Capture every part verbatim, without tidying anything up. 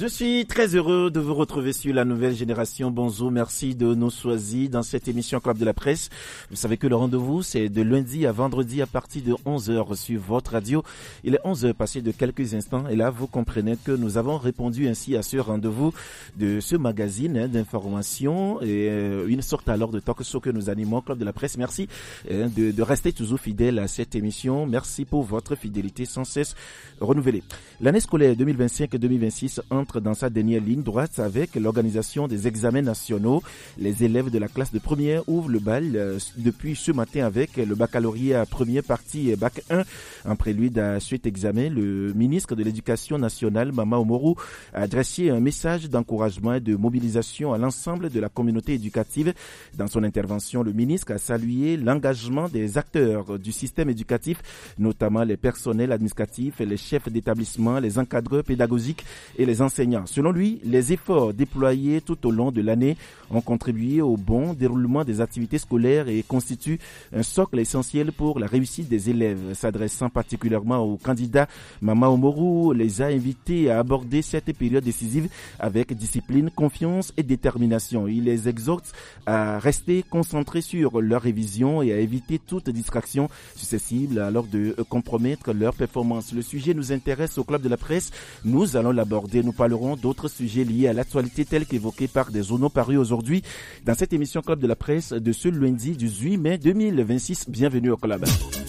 Je suis très heureux de vous retrouver sur la nouvelle génération. Bonjour, merci de nous choisir dans cette émission Club de la Presse. Vous savez que le rendez-vous, c'est de lundi à vendredi à partir de onze heures sur votre radio. Il est onze heures passé de quelques instants et là, vous comprenez que nous avons répondu ainsi à ce rendez-vous de ce magazine hein, d'information et euh, une sorte alors de talk show que nous animons Club de la Presse. Merci hein, de, de rester toujours fidèle à cette émission. Merci pour votre fidélité sans cesse renouvelée. L'année scolaire deux mille vingt-cinq deux mille vingt-six entre dans sa dernière ligne droite avec l'organisation des examens nationaux. Les élèves de la classe de première ouvrent le bal euh, depuis ce matin avec le baccalauréat première partie bac un. En prélude à cet examen, le ministre de l'Éducation nationale, Mama Umaru, a adressé un message d'encouragement et de mobilisation à l'ensemble de la communauté éducative. Dans son intervention, le ministre a salué l'engagement des acteurs du système éducatif, notamment les personnels administratifs, les chefs d'établissement, les encadreurs pédagogiques et les enseignants. Selon lui, les efforts déployés tout au long de l'année ont contribué au bon déroulement des activités scolaires et constituent un socle essentiel pour la réussite des élèves. S'adressant particulièrement aux candidats, Mama Umaru les a invités à aborder cette période décisive avec discipline, confiance et détermination. Il les exhorte à rester concentrés sur leur révision et à éviter toute distraction susceptible alors de compromettre leur performance. Le sujet nous intéresse au Club de la Presse. Nous allons l'aborder. Nous parlerons d'autres sujets liés à l'actualité tels qu'évoqués par des journaux parus aujourd'hui dans cette émission Club de la Presse de ce lundi dix-huit mai deux mille vingt-six. Bienvenue au Club.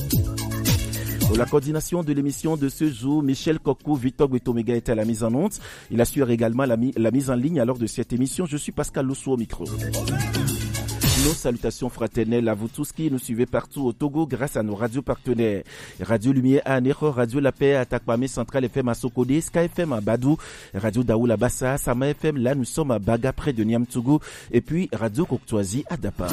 Pour la coordination de l'émission de ce jour, Michel Kokou, Victor Gwetomega est à la mise en onde. Il assure également la, mi- la mise en ligne alors de cette émission. Je suis Pascal Loussou au micro. Nos salutations fraternelles à vous tous qui nous suivez partout au Togo grâce à nos radios partenaires. Radio Lumière à Anéro, Radio La Paix à Takwame, Central F M à Sokode, Sky F M à Badou, Radio Daoul à Bassa, Sama F M, là nous sommes à Baga près de Niamtougou et puis Radio Koktouazi à Dapa.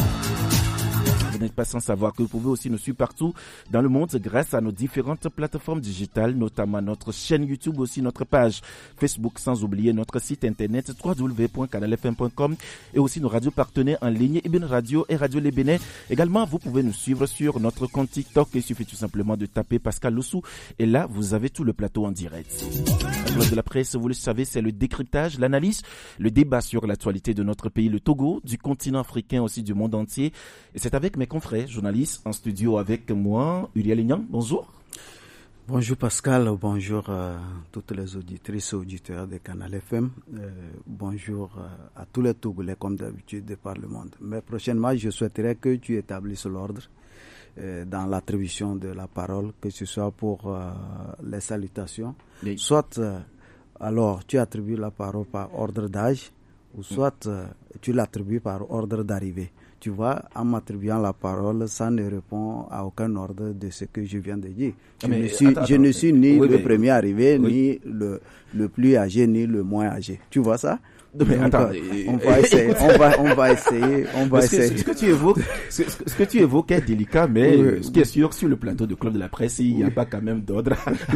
Vous n'êtes pas sans savoir que vous pouvez aussi nous suivre partout dans le monde grâce à nos différentes plateformes digitales, notamment notre chaîne YouTube, aussi notre page Facebook, sans oublier notre site internet w w w point canal f m point com et aussi nos radios partenaires en ligne, Ibn Radio et Radio Les Bénin. Également, vous pouvez nous suivre sur notre compte TikTok. Il suffit tout simplement de taper Pascal Loussou et là, vous avez tout le plateau en direct. La Club de la Presse, vous le savez, c'est le décryptage, l'analyse, le débat sur l'actualité de notre pays, le Togo, du continent africain, aussi du monde entier. Et c'est avec mes confrères journalistes en studio avec moi, Uriel Ignan. Bonjour. Bonjour Pascal, bonjour à toutes les auditrices et auditeurs de Canal F M. Euh, bonjour à tous les Togolais comme d'habitude de par le monde. Mais prochainement, je souhaiterais que tu établisses l'ordre euh, dans l'attribution de la parole, que ce soit pour euh, les salutations, oui. Soit euh, alors tu attribues la parole par ordre d'âge, ou soit euh, tu l'attribues par ordre d'arrivée. Tu vois, en m'attribuant la parole, ça ne répond à aucun ordre de ce que je viens de dire. Je, mais, ne, suis, attends, je attends, ne suis ni oui, le mais, premier arrivé, oui. Ni le, le plus âgé, ni le moins âgé. Tu vois ça? Mais Donc, attends, on va essayer, on va, on va essayer, on va ce que, essayer. Ce que tu évoques, ce, ce que tu évoques est délicat, mais oui, ce qui est sûr, sur le plateau de Club de la Presse, il n'y a oui. pas quand même d'ordre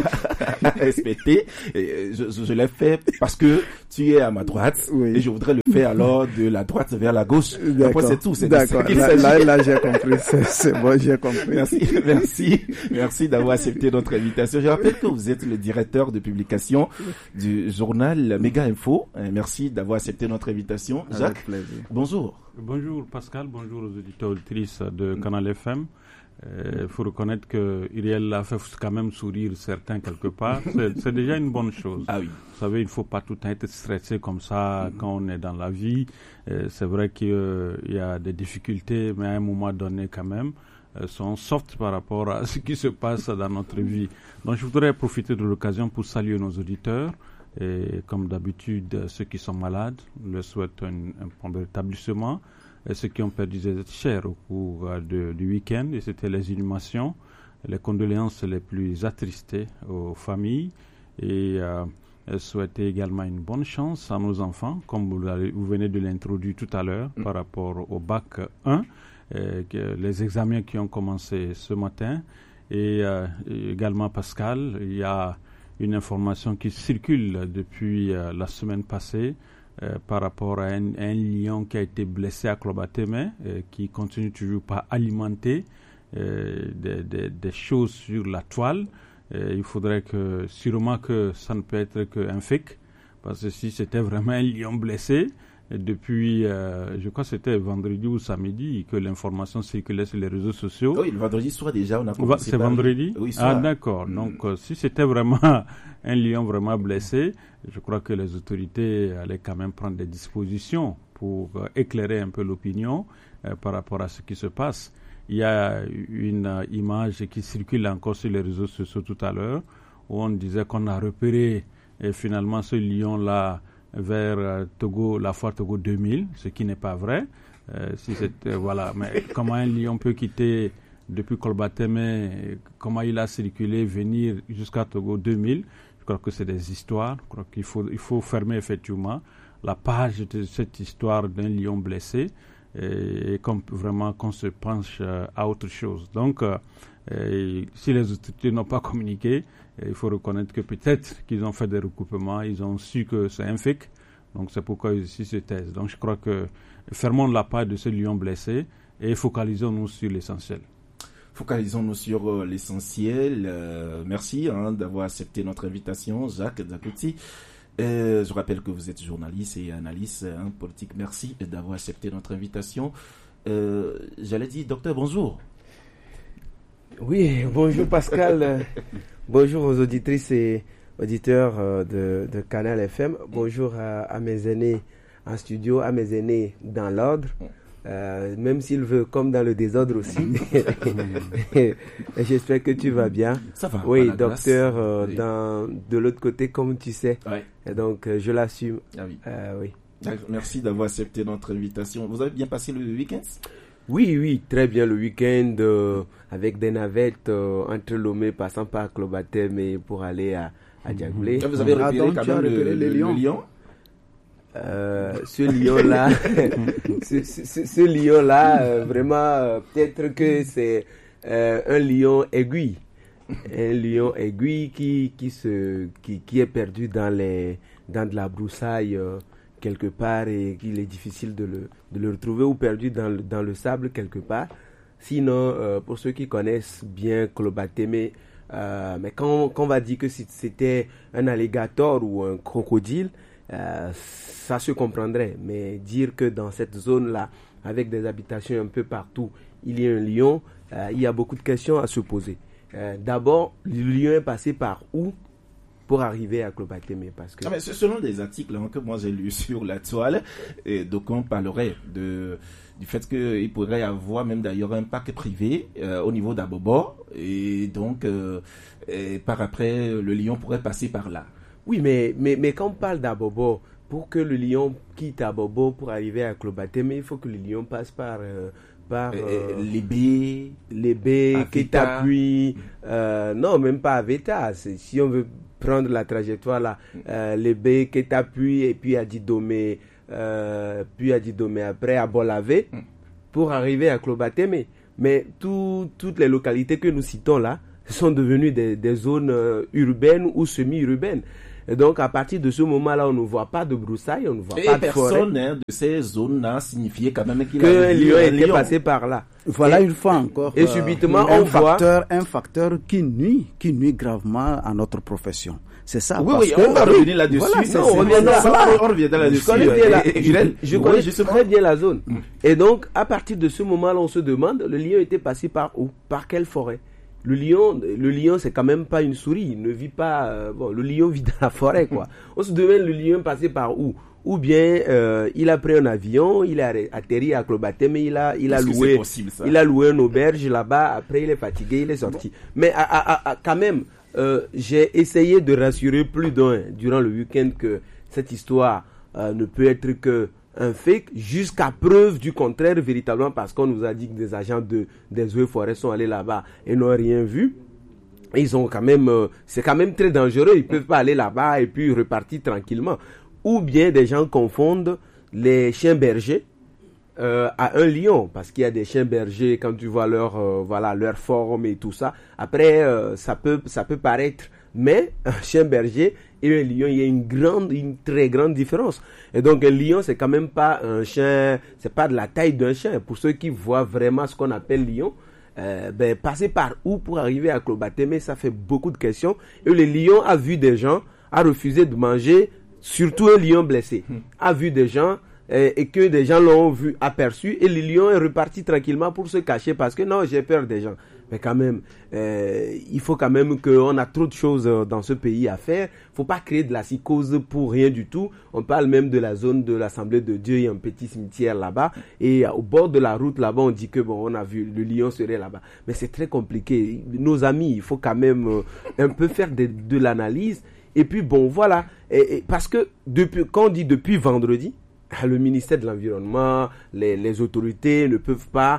à respecter. Et je, je, je l'ai fait parce que tu es à ma droite, oui. Et je voudrais le faire alors de la droite vers la gauche. Après, c'est tout. C'est D'accord. Là, là, là, j'ai compris. C'est, c'est bon, j'ai compris. Merci, merci, merci d'avoir accepté notre invitation. Je rappelle que vous êtes le directeur de publication du journal Méga Info. Merci d'avoir d'avoir accepté notre invitation. Jacques, bonjour. Bonjour Pascal, bonjour aux auditeurs et auditrices de Canal F M. Il faut reconnaître que Uriel a fait quand même sourire certains quelque part. C'est, c'est déjà une bonne chose. Ah oui. Vous savez, il ne faut pas tout le temps être stressé comme ça mm-hmm. quand on est dans la vie. Euh, c'est vrai qu'il euh, y a des difficultés, mais à un moment donné quand même, euh, sont soft par rapport à ce qui se passe dans notre vie. Donc je voudrais profiter de l'occasion pour saluer nos auditeurs. Et comme d'habitude, ceux qui sont malades, leur souhaite un, un bon rétablissement. Et ceux qui ont perdu des êtres chers au cours de, du week-end, et c'était les inhumations, les condoléances les plus attristées aux familles. Et euh, souhaiter également une bonne chance à nos enfants, comme vous, vous venez de l'introduire tout à l'heure, mmh. par rapport au bac un, et que les examens qui ont commencé ce matin. Et euh, également, Pascal, il y a une information qui circule depuis euh, la semaine passée euh, par rapport à un, un lion qui a été blessé à Klobatémé, euh, qui continue toujours par alimenter euh, des, des, des choses sur la toile. Euh, il faudrait que, sûrement que ça ne peut être qu'un fake, Parce que si c'était vraiment un lion blessé, depuis, euh, je crois que c'était vendredi ou samedi que l'information circulait sur les réseaux sociaux. Oui, le vendredi soir déjà, on a commencé. C'est vendredi? Oui, soir. Ah, d'accord. Mm. Donc, euh, si c'était vraiment un lion vraiment blessé, je crois que les autorités allaient quand même prendre des dispositions pour euh, éclairer un peu l'opinion euh, par rapport à ce qui se passe. Il y a une euh, image qui circule encore sur les réseaux sociaux tout à l'heure, où on disait qu'on a repéré et finalement ce lion-là vers euh, Togo, la foire Togo deux mille, ce qui n'est pas vrai. Euh, si c'était, voilà. Mais comment un lion peut quitter depuis Kolbateme, comment il a circulé, venir jusqu'à Togo deux mille, je crois que c'est des histoires. Je crois qu'il faut, il faut fermer effectivement la page de cette histoire d'un lion blessé et, et comme vraiment qu'on se penche euh, à autre chose. Donc, euh, et si les autorités n'ont pas communiqué, il faut reconnaître que peut-être qu'ils ont fait des recoupements, ils ont su que c'est un fake, donc c'est pourquoi ils se taisent. Donc je crois que fermons la page de ce lion blessé et focalisons-nous sur l'essentiel. Focalisons-nous sur euh, l'essentiel. Euh, merci hein, d'avoir accepté notre invitation, Jacques Zakouti. Euh, je rappelle que vous êtes journaliste et analyste hein, politique. Merci d'avoir accepté notre invitation. Euh, j'allais dire, docteur, bonjour. Oui, bonjour Pascal. Bonjour aux auditrices et auditeurs euh, de, de Canal F M. Bonjour à, à mes aînés en studio, à mes aînés dans l'ordre. Euh, même s'il veut, comme dans le désordre aussi. et, et j'espère que tu vas bien. Ça va. Oui, docteur, euh, oui. Dans, de l'autre côté, comme tu sais. Ouais. Et donc, euh, je l'assume. Ah oui. Euh, oui. Merci d'avoir accepté notre invitation. Vous avez bien passé le week-end? Oui, oui, très bien le week-end, euh, avec des navettes euh, entre Lomé, passant par Klobateme et pour aller à, à Diagoulé. Vous avez repéré ah, quand même le, le, le, le lion euh, Ce lion-là, ce, ce, ce lion-là, euh, vraiment, euh, peut-être que c'est euh, un lion aiguille. Un lion aiguille qui, qui, se, qui, qui est perdu dans, les, dans de la broussaille euh, quelque part et qu'il est difficile de le, de le retrouver ou perdu dans le, dans le sable quelque part. Sinon, euh, pour ceux qui connaissent bien Klobateme, euh, mais quand, quand on va dire que c'était un alligator ou un crocodile, euh, ça se comprendrait. Mais dire que dans cette zone-là, avec des habitations un peu partout, il y a un lion, euh, il y a beaucoup de questions à se poser. Euh, d'abord, le lion est passé par où pour arriver à Klobateme parce que... Ah mais selon des articles hein, que moi j'ai lus sur la toile, et donc on parlerait de, du fait qu'il pourrait y avoir même d'ailleurs un parc privé euh, au niveau d'Abobo, et donc euh, et par après le lion pourrait passer par là. Oui, mais, mais, mais quand on parle d'Abobo, pour que le lion quitte Abobo pour arriver à Klobateme, il faut que le lion passe par... Euh, par euh, les baies, les baies, Ketapui, euh, non, même pas Aveta. Si on veut prendre la trajectoire là, euh, les baies, Ketapui et puis Adidome, euh, puis Adidome après à Bolavé, mm. pour arriver à Klobateme. Mais tout, toutes les localités que nous citons là sont devenues des, des zones euh, urbaines ou semi-urbaines. Et donc, à partir de ce moment-là, on ne voit pas de broussailles, on ne voit et pas de forêt. Personne hein, de ces zones-là signifiait quand même qu'il que a un lion était passé par là. Voilà et, une fois encore. Et subitement, euh, on un facteur, voit un facteur qui nuit, qui nuit gravement à notre profession. C'est ça. Oui, parce oui, que, on va revenir là-dessus. Voilà, non, on reviendra là, on reviendra là-dessus. Je connais bien la, et, et, je, je connais ouais, très bien la zone. Mm. Et donc, à partir de ce moment-là, on se demande, le lion était passé par où? Par quelle forêt? Le lion, le lion, c'est quand même pas une souris. Il ne vit pas. Euh, bon, le lion vit dans la forêt, quoi. On se demande le lion passé par où? Ou bien euh, il a pris un avion, il a atterri à Klobateme, il a, il a loué, possible, il a loué une auberge là-bas. Après, il est fatigué, il est sorti. Bon. Mais à, à, à, quand même, euh, j'ai essayé de rassurer plus d'un durant le week-end que cette histoire euh, ne peut être que un fake jusqu'à preuve du contraire véritablement parce qu'on nous a dit que des agents de des eaux et forêts sont allés là-bas et n'ont rien vu. Ils ont quand même euh, c'est quand même très dangereux, ils peuvent pas aller là-bas et puis repartir tranquillement. Ou bien des gens confondent les chiens bergers euh, à un lion parce qu'il y a des chiens bergers quand tu vois leur euh, voilà leur forme et tout ça. Après euh, ça peut ça peut paraître mais un chien berger et un lion, il y a une grande, une très grande différence. Et donc, un lion, c'est quand même pas un chien, c'est pas de la taille d'un chien. Pour ceux qui voient vraiment ce qu'on appelle lion, euh, ben, passer par où pour arriver à Klobateme, ça fait beaucoup de questions. Et le lion a vu des gens, a refusé de manger surtout un lion blessé, a vu des gens et, et que des gens l'ont vu, aperçu, et le lion est reparti tranquillement pour se cacher parce que non, j'ai peur des gens. Mais quand même, euh, il faut quand même qu'on a trop de choses dans ce pays à faire. Il ne faut pas créer de la psychose pour rien du tout. On parle même de la zone de l'Assemblée de Dieu. Il y a un petit cimetière là-bas. Et au bord de la route là-bas, on dit que bon, on a vu, le lion serait là-bas. Mais c'est très compliqué. Nos amis, il faut quand même euh, un peu faire de, de l'analyse. Et puis bon, voilà. Et, et parce que depuis, quand on dit depuis vendredi, le ministère de l'Environnement, les, les autorités ne peuvent pas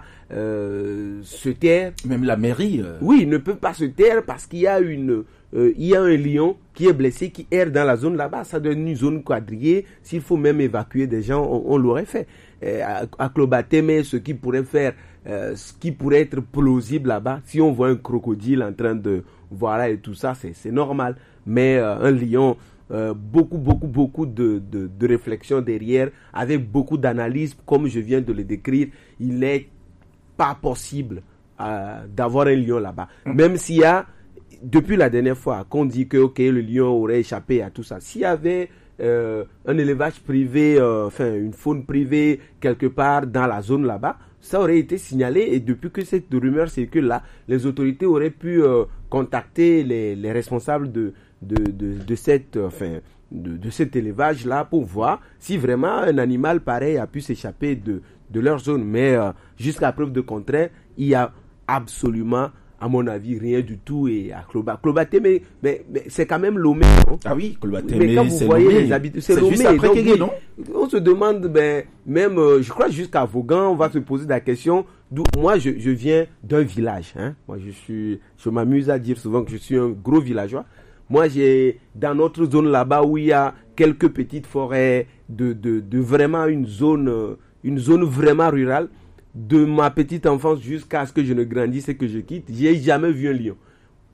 euh, se taire. Même la mairie. Euh... Oui, ne peuvent pas se taire parce qu'il y a une, euh, il y a un lion qui est blessé, qui erre dans la zone là-bas. Ça donne une zone quadrillée. S'il faut même évacuer des gens, on, on l'aurait fait. Euh, à, à Klobatémé, ce qui pourrait faire, euh, ce qui pourrait être plausible là-bas, si on voit un crocodile en train de voilà et tout ça, c'est, c'est normal. Mais euh, un lion. Euh, beaucoup, beaucoup, beaucoup de, de, de réflexion derrière, avec beaucoup d'analyse, comme je viens de le décrire. Il n'est pas possible euh, d'avoir un lion là-bas. Mmh. Même s'il y a, depuis la dernière fois, qu'on dit que okay, le lion aurait échappé à tout ça, s'il y avait euh, un élevage privé, euh, enfin une faune privée quelque part dans la zone là-bas, ça aurait été signalé, et depuis que cette rumeur circule là, les autorités auraient pu euh, contacter les, les responsables de De, de, de, cette, enfin, de, de cet élevage-là pour voir si vraiment un animal pareil a pu s'échapper de, de leur zone. Mais euh, jusqu'à preuve de contraire, il n'y a absolument, à mon avis, rien du tout. Et à Kloba, Klobatémé, mais, mais c'est quand même Lomé. Non? Ah oui, Klobatémé, mais quand vous c'est voyez Lomé. Les habitudes, c'est, c'est Lomé. juste après Kégué, non? On se demande, ben, même, euh, je crois jusqu'à Vaughan, on va se poser la question. D'où, moi, je, je viens d'un village. Hein. Moi, je suis, je m'amuse à dire souvent que je suis un gros villageois. Moi, j'ai, dans notre zone là-bas où il y a quelques petites forêts, de, de, de vraiment une zone, une zone vraiment rurale, de ma petite enfance jusqu'à ce que je ne grandisse et que je quitte, j'ai jamais vu un lion.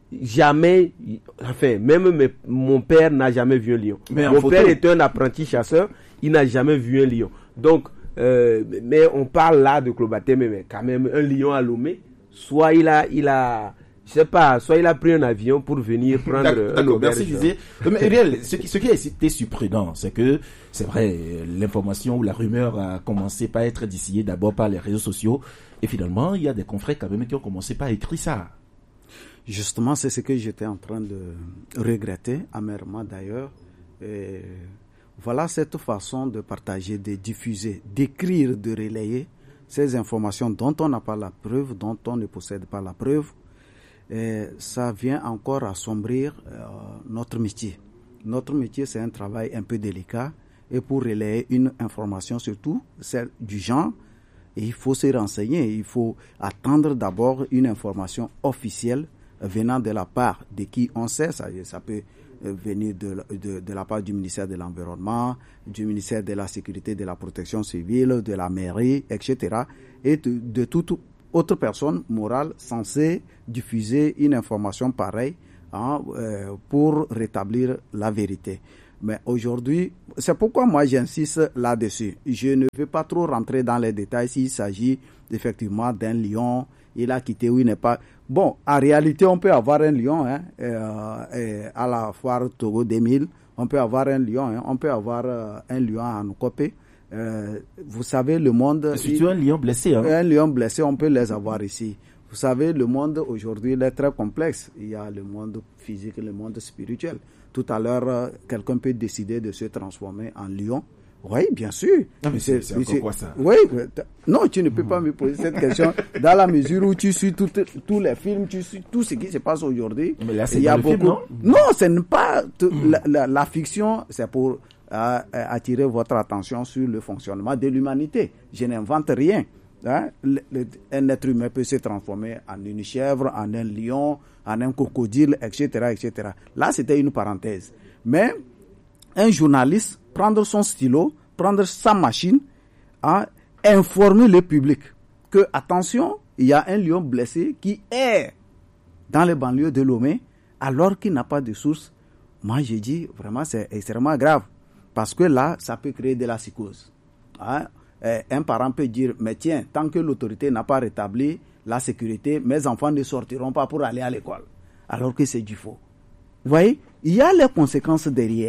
Jamais, enfin, même mes, mon père n'a jamais vu un lion. Mais mon père était un apprenti chasseur, il n'a jamais vu un lion. Donc, euh, mais on parle là de Klobatémé, mais quand même, un lion à Lomé, soit il a, il a, je sais pas, soit il a pris un avion pour venir prendre d'accord, un auberge. Merci, Gisé. Mais Ariel, ce qui, ce qui a été surprenant, c'est que, c'est vrai, l'information ou la rumeur a commencé par être distillée d'abord par les réseaux sociaux, et finalement, il y a des confrères quand même qui ont commencé par écrire ça. Justement, c'est ce que j'étais en train de regretter, amèrement d'ailleurs. Et voilà cette façon de partager, de diffuser, d'écrire, de relayer ces informations dont on n'a pas la preuve, dont on ne possède pas la preuve. Et ça vient encore assombrir euh, notre métier. Notre métier, c'est un travail un peu délicat. Et pour relayer une information, surtout celle du genre, il faut se renseigner. Il faut attendre d'abord une information officielle venant de la part de qui on sait. Ça, ça peut venir de, de, de la part du ministère de l'Environnement, du ministère de la Sécurité, de la Protection civile, de la mairie, et cetera. Et de, de toute autre personne morale censée diffuser une information pareille hein, euh, pour rétablir la vérité. Mais aujourd'hui, c'est pourquoi moi j'insiste là-dessus. Je ne veux pas trop rentrer dans les détails s'il s'agit effectivement d'un lion, il a quitté ou il n'est pas... Bon, en réalité, on peut avoir un lion hein, euh, euh, à la foire Togo deux mille, on peut avoir un lion, hein, on peut avoir euh, un lion à Nkopé. Euh, vous savez, le monde... C'est surtout un lion blessé. Hein? Un lion blessé, on peut les avoir ici. Vous savez, le monde aujourd'hui il est très complexe. Il y a le monde physique et le monde spirituel. Tout à l'heure, euh, quelqu'un peut décider de se transformer en lion. Oui, bien sûr. Non, mais c'est, c'est, c'est quoi ça? Oui, non, tu ne peux pas me poser cette question dans la mesure où tu suis tout, tous les films, tu suis tout ce qui se passe aujourd'hui. Mais là, c'est il y a beaucoup... film, non? Non, ce n'est pas... T- mm. la, la, la fiction, c'est pour euh, attirer votre attention sur le fonctionnement de l'humanité. Je n'invente rien. Hein? Le, le, un être humain peut se transformer en une chèvre, en un lion, en un crocodile, et cetera, et cetera. Là, c'était une parenthèse. Mais un journaliste, prendre son stylo, prendre sa machine, hein, informer le public que, attention, il y a un lion blessé qui est dans les banlieues de Lomé, alors qu'il n'a pas de source. Moi, j'ai dit, vraiment, c'est extrêmement grave. Parce que là, ça peut créer de la psychose. Hein? Un parent peut dire, mais tiens, tant que l'autorité n'a pas rétabli la sécurité, mes enfants ne sortiront pas pour aller à l'école. Alors que c'est du faux. Vous voyez, il y a les conséquences derrière.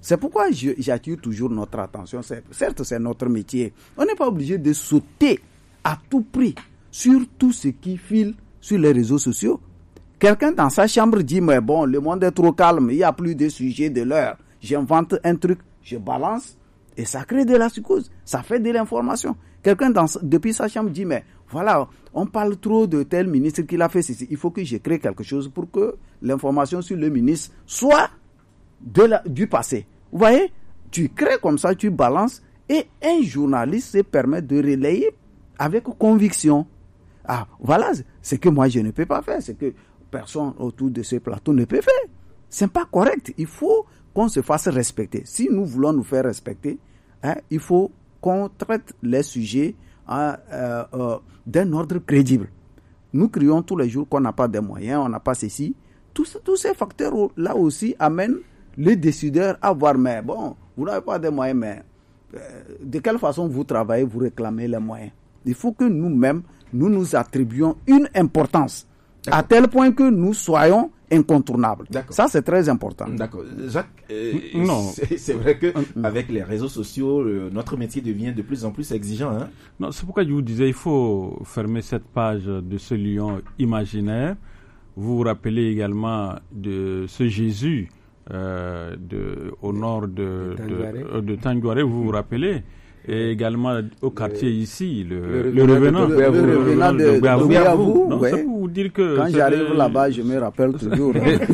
C'est pourquoi je, j'attire toujours notre attention. C'est, certes, c'est notre métier. On n'est pas obligé de sauter à tout prix sur tout ce qui file sur les réseaux sociaux. Quelqu'un dans sa chambre dit, mais bon, le monde est trop calme, il n'y a plus de sujets de l'heure. J'invente un truc, je balance et ça crée de la psychose. Ça fait de l'information. Quelqu'un dans, depuis sa chambre dit, mais voilà, on parle trop de tel ministre qui l'a fait ceci. Il faut que je crée quelque chose pour que l'information sur le ministre soit de la, du passé. Vous voyez, tu crées comme ça, tu balances et un journaliste se permet de relayer avec conviction. Ah, voilà, c'est que moi je ne peux pas faire, c'est que personne autour de ce plateau ne peut faire. C'est pas correct. Il faut qu'on se fasse respecter. Si nous voulons nous faire respecter, hein, il faut qu'on traite les sujets hein, euh, euh, d'un ordre crédible. Nous crions tous les jours qu'on n'a pas de moyens, on n'a pas ceci. Tous, tous ces facteurs-là aussi amènent les décideurs à voir, mais bon, vous n'avez pas de moyens, mais euh, de quelle façon vous travaillez, vous réclamez les moyens. Il faut que nous-mêmes, nous nous attribuions une importance, D'accord. à tel point que nous soyons incontournables. D'accord. Ça, c'est très important. D'accord. Jacques, euh, non. C'est, c'est vrai qu'avec les réseaux sociaux, euh, notre métier devient de plus en plus exigeant. Hein? Non, c'est pourquoi je vous disais, il faut fermer cette page de ce lion imaginaire. Vous vous rappelez également de ce Jésus euh, de, au nord de, de, de, de Tanguaré, vous vous rappelez? Et également au quartier le, ici, le, le, le revenant, le, le, le revenant de, de, de, de Ouiavou. Non, ouais. C'est pour vous dire que quand j'arrive là-bas, je me rappelle toujours.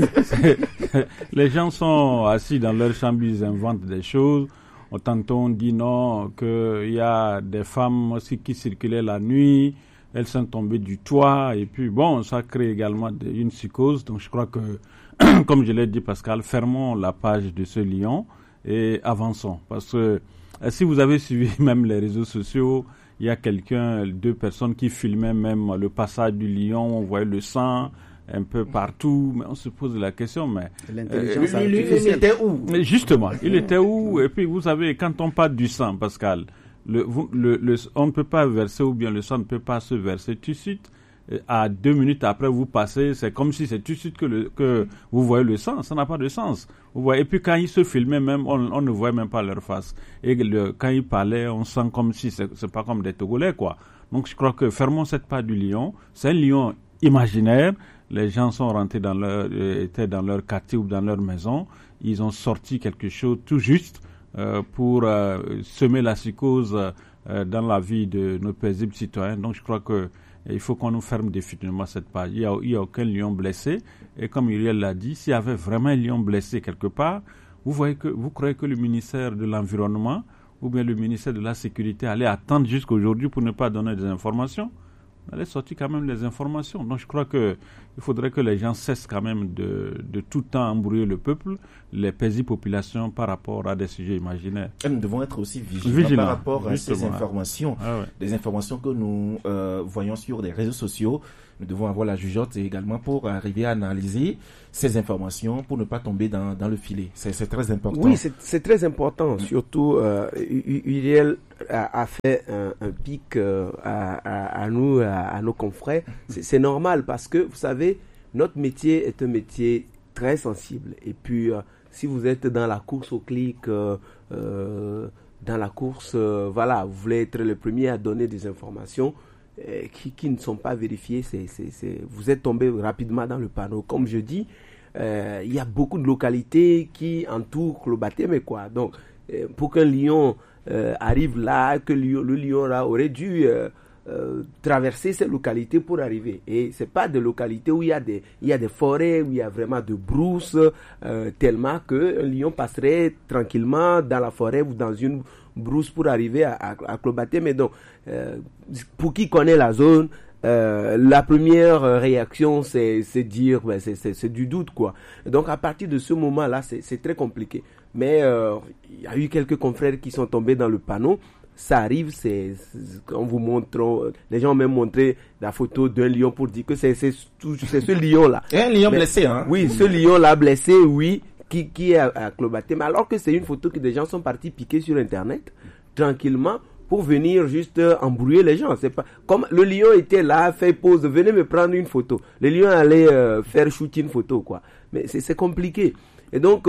Les gens sont assis dans leur chambre, ils inventent des choses. Tantôt on dit non, qu'il y a des femmes aussi qui circulaient la nuit, elles sont tombées du toit, et puis bon, ça crée également une psychose. Donc je crois que, comme je l'ai dit Pascal, fermons la page de ce lion et avançons. Parce que si vous avez suivi même les réseaux sociaux, il y a quelqu'un, deux personnes qui filmaient même le passage du lion, on voyait le sang un peu partout, mais on se pose la question, mais... L'intelligence euh, lui, lui, il était où? Justement, il était où? Et puis vous savez, quand on parle du sang, Pascal, le, le, le, on ne peut pas verser, ou bien le sang ne peut pas se verser tout de suite. À deux minutes après, vous passez, c'est comme si c'est tout de suite que, le, que vous voyez le sang, ça n'a pas de sens. Vous voyez, et puis quand ils se filmaient même, on, on ne voyait même pas leur face. Et le, quand ils parlaient, on sent comme si c'est, c'est pas comme des Togolais, quoi. Donc je crois que fermons cette part du lion. C'est un lion imaginaire. Les gens sont rentrés dans leur, euh, étaient dans leur quartier ou dans leur maison. Ils ont sorti quelque chose tout juste euh, pour euh, semer la psychose euh, dans la vie de nos paisibles citoyens. Donc je crois que il faut qu'on nous ferme définitivement cette page. Il n'y a, il y a aucun lion blessé. Et comme Uriel l'a dit, s'il y avait vraiment un lion blessé quelque part, vous voyez que, vous croyez que le ministère de l'Environnement ou bien le ministère de la Sécurité allait attendre jusqu'aujourd'hui pour ne pas donner des informations? On allait sortir quand même les informations. Donc je crois que il faudrait que les gens cessent quand même de, de tout le temps embrouiller le peuple, les paisibles populations par rapport à des sujets imaginaires. Et nous devons être aussi vigilants, vigilants par rapport justement. à ces informations. Ah ouais. Des informations que nous euh, voyons sur les réseaux sociaux. Nous devons avoir la jugeote également pour arriver à analyser ces informations pour ne pas tomber dans, dans le filet. C'est, c'est très important. Oui, c'est, c'est très important. Surtout, euh, Uriel a, a fait un, un pic euh, à, à, à nous, à, à nos confrères. C'est, c'est normal parce que, vous savez, notre métier est un métier très sensible. Et puis, euh, si vous êtes dans la course au clic, euh, euh, dans la course, euh, voilà, vous voulez être le premier à donner des informations, Qui, qui ne sont pas vérifiés, c'est, c'est, c'est, vous êtes tombé rapidement dans le panneau. Comme je dis, euh, il y a beaucoup de localités qui entourent Klobaté, mais quoi. Donc, euh, pour qu'un lion euh, arrive là, que le, le lion là aurait dû euh, euh, traverser ces localités pour arriver. Et c'est pas des localités où il y a des, il y a des forêts, où il y a vraiment de brousse, euh, tellement qu'un lion passerait tranquillement dans la forêt ou dans une brousse pour arriver à, à, à Klobaté. Mais donc, euh, pour qui connaît la zone, euh, la première réaction, c'est, c'est dire, ben, c'est, c'est, c'est du doute, quoi. Donc, à partir de ce moment-là, c'est, c'est très compliqué. Mais euh, il y a eu quelques confrères qui sont tombés dans le panneau. Ça arrive, c'est, c'est on vous montre, les gens ont même montré la photo d'un lion pour dire que c'est, c'est, tout, c'est ce lion-là. Et un lion Mais, blessé, hein? Oui, ce lion-là blessé, oui. Qui, qui est à, à Klobaté, mais alors que c'est une photo que des gens sont partis piquer sur internet tranquillement pour venir juste euh, embrouiller les gens. C'est pas comme le lion était là, fait pause, venez me prendre une photo. Le lion allait euh, faire shoot une photo, quoi. Mais c'est, c'est compliqué. Et donc euh,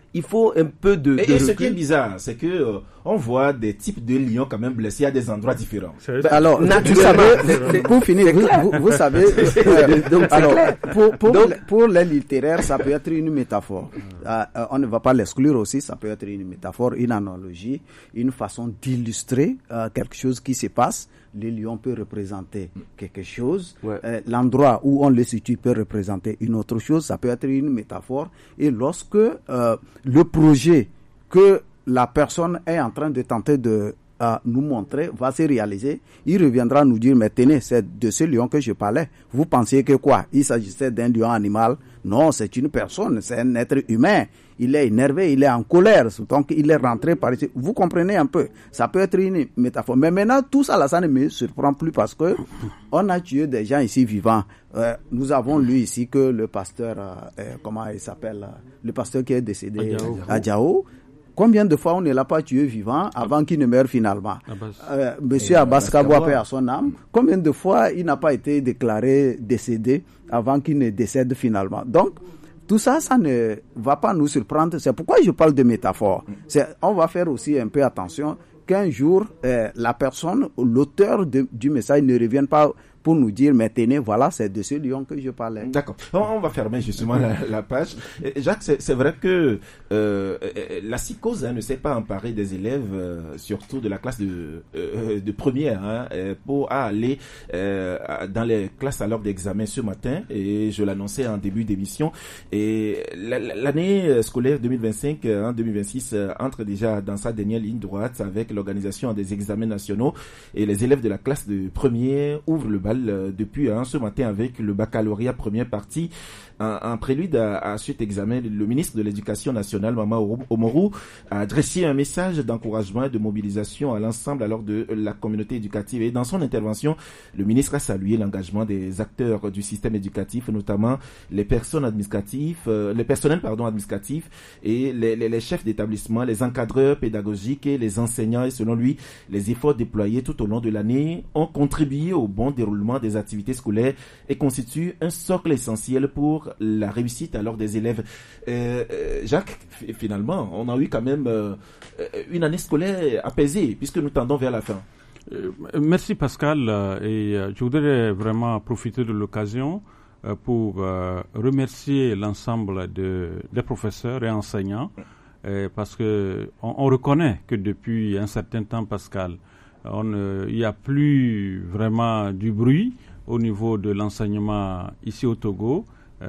il faut un peu de... Et, de et ce qui est bizarre, c'est que euh, on voit des types de lions quand même blessés à des endroits différents. Ben, alors, vous savez, pour finir, vous, vous, vous savez, euh, donc, alors, pour, pour, donc, pour les littéraires, ça peut être une métaphore. Euh, on ne va pas l'exclure aussi, ça peut être une métaphore, une analogie, une façon d'illustrer euh, quelque chose qui se passe. Le lion peut représenter quelque chose. Ouais. Euh, l'endroit où on le situe peut représenter une autre chose. Ça peut être une métaphore. Et lorsque euh, le projet que la personne est en train de tenter de euh, nous montrer va se réaliser, il reviendra nous dire, mais tenez, c'est de ce lion que je parlais. Vous pensiez que quoi? Il s'agissait d'un lion animal? Non, c'est une personne, c'est un être humain. Il est énervé, il est en colère, donc il est rentré par ici. Vous comprenez un peu? Ça peut être une métaphore. Mais maintenant, tout ça, là, ça ne me surprend plus parce que on a tué des gens ici vivants. Euh, nous avons lu ici que le pasteur, euh, comment il s'appelle, le pasteur qui est décédé à Diao. Combien de fois on ne l'a pas tué vivant avant qu'il ne meure finalement? euh, Monsieur Abbas Kabwa, paix à son âme. Combien de fois il n'a pas été déclaré décédé avant qu'il ne décède finalement? Donc, tout ça, ça ne va pas nous surprendre. C'est pourquoi je parle de métaphore. C'est, on va faire aussi un peu attention qu'un jour, euh, la personne, l'auteur de, du message ne revienne pas pour nous dire, mais tenez, voilà, c'est de ce lion que je parlais. D'accord. On va fermer justement la, la page. Jacques, c'est, c'est vrai que euh, la psychose hein, ne s'est pas emparée des élèves, euh, surtout de la classe de, euh, de première, hein, pour aller euh, dans les classes à l'heure d'examen ce matin, et je l'annonçais en début d'émission. Et l'année scolaire deux mille vingt-cinq hein, deux mille vingt-six euh, entre déjà dans sa dernière ligne droite avec l'organisation des examens nationaux, et les élèves de la classe de première ouvrent le bal depuis hein, ce matin avec le baccalauréat première partie. En, en prélude à, à cet examen, le ministre de l'Éducation nationale, Mama Omorou, a adressé un message d'encouragement et de mobilisation à l'ensemble alors de la communauté éducative. Et dans son intervention, le ministre a salué l'engagement des acteurs du système éducatif, notamment les personnes administratives, euh, les personnels pardon administratifs et les, les, les chefs d'établissement, les encadreurs pédagogiques et les enseignants. Et selon lui, les efforts déployés tout au long de l'année ont contribué au bon déroulement des activités scolaires et constituent un socle essentiel pour la réussite alors des élèves. Euh, euh, Jacques, finalement, on a eu quand même euh, une année scolaire apaisée puisque nous tendons vers la fin. Euh, merci Pascal, et euh, je voudrais vraiment profiter de l'occasion euh, pour euh, remercier l'ensemble de, des professeurs et enseignants euh, parce que on, on reconnaît que depuis un certain temps, Pascal, on, euh, il n'y a plus vraiment du bruit au niveau de l'enseignement ici au Togo.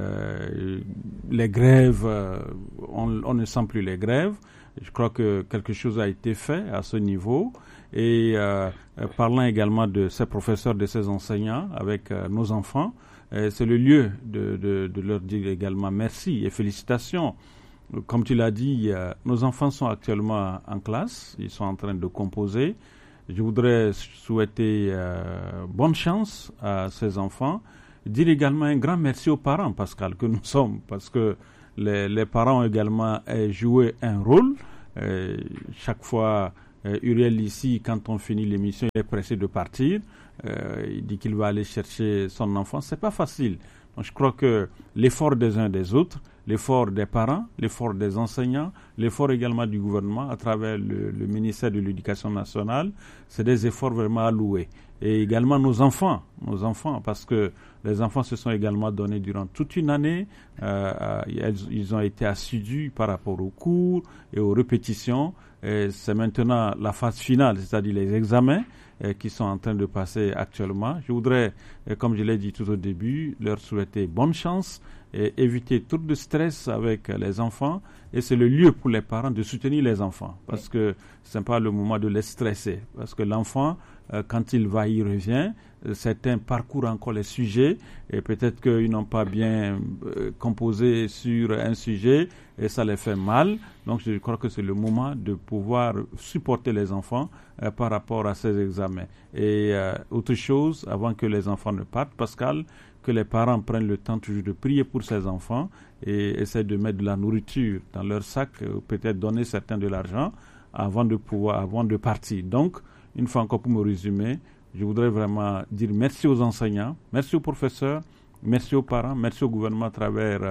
Euh, les grèves, euh, on, on ne sent plus les grèves. Je crois que quelque chose a été fait à ce niveau. Et euh, parlant également de ces professeurs, de ces enseignants avec euh, nos enfants, euh, c'est le lieu de, de, de leur dire également merci et félicitations. Comme tu l'as dit, euh, nos enfants sont actuellement en classe, ils sont en train de composer. Je voudrais souhaiter euh, bonne chance à ces enfants. Dire également un grand merci aux parents, Pascal, que nous sommes, parce que les, les parents ont également euh, joué un rôle. Euh, chaque fois, euh, Uriel ici, quand on finit l'émission, il est pressé de partir. Euh, il dit qu'il va aller chercher son enfant. C'est pas facile. Donc, je crois que l'effort des uns des autres, l'effort des parents, l'effort des enseignants, l'effort également du gouvernement à travers le, le ministère de l'Éducation nationale, c'est des efforts vraiment à louer. Et également nos enfants, nos enfants, parce que les enfants se sont également donnés durant toute une année. Euh, ils, ils ont été assidus par rapport aux cours et aux répétitions. Et c'est maintenant la phase finale, c'est-à-dire les examens euh, qui sont en train de passer actuellement. Je voudrais, euh, comme je l'ai dit tout au début, leur souhaiter bonne chance et éviter tout de stress avec les enfants. Et c'est le lieu pour les parents de soutenir les enfants, parce que ce n'est pas le moment de les stresser. Parce que l'enfant, euh, quand il va, il revient. Euh, certains parcourent encore les sujets et peut-être qu'ils n'ont pas bien euh, composé sur un sujet et ça les fait mal. Donc je crois que c'est le moment de pouvoir supporter les enfants euh, par rapport à ces examens. Et euh, autre chose, avant que les enfants ne partent, Pascal, que les parents prennent le temps toujours de prier pour ces enfants et essaient de mettre de la nourriture dans leur sac, euh, peut-être donner certains de l'argent avant de pouvoir, avant de partir. Donc, une fois encore pour me résumer, je voudrais vraiment dire merci aux enseignants, merci aux professeurs, merci aux parents, merci au gouvernement à travers euh,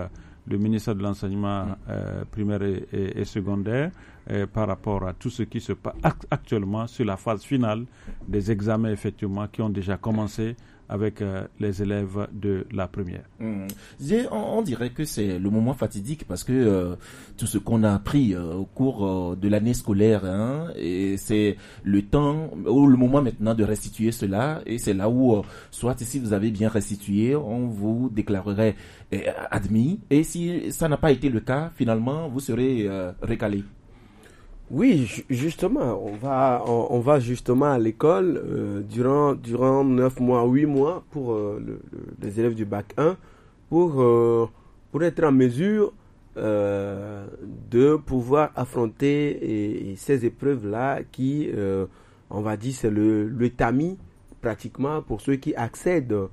le ministère de l'enseignement mmh. euh, primaire et, et, et secondaire euh, par rapport à tout ce qui se passe actuellement sur la phase finale des examens effectivement qui ont déjà commencé avec euh, les élèves de la première. Mmh. On, on dirait que c'est le moment fatidique parce que euh, tout ce qu'on a appris euh, au cours euh, de l'année scolaire, hein, et c'est le temps ou le moment maintenant de restituer cela, et c'est là où, euh, soit si vous avez bien restitué, on vous déclarerait euh, admis, et si ça n'a pas été le cas, finalement, vous serez euh, recalé. Oui, justement, on va, on, on va justement à l'école euh, durant durant neuf mois, huit mois pour euh, le, le, les élèves du bac un pour euh, pour être en mesure euh, de pouvoir affronter et, et ces épreuves-là qui, euh, on va dire, c'est le le tamis pratiquement pour ceux qui accèdent euh,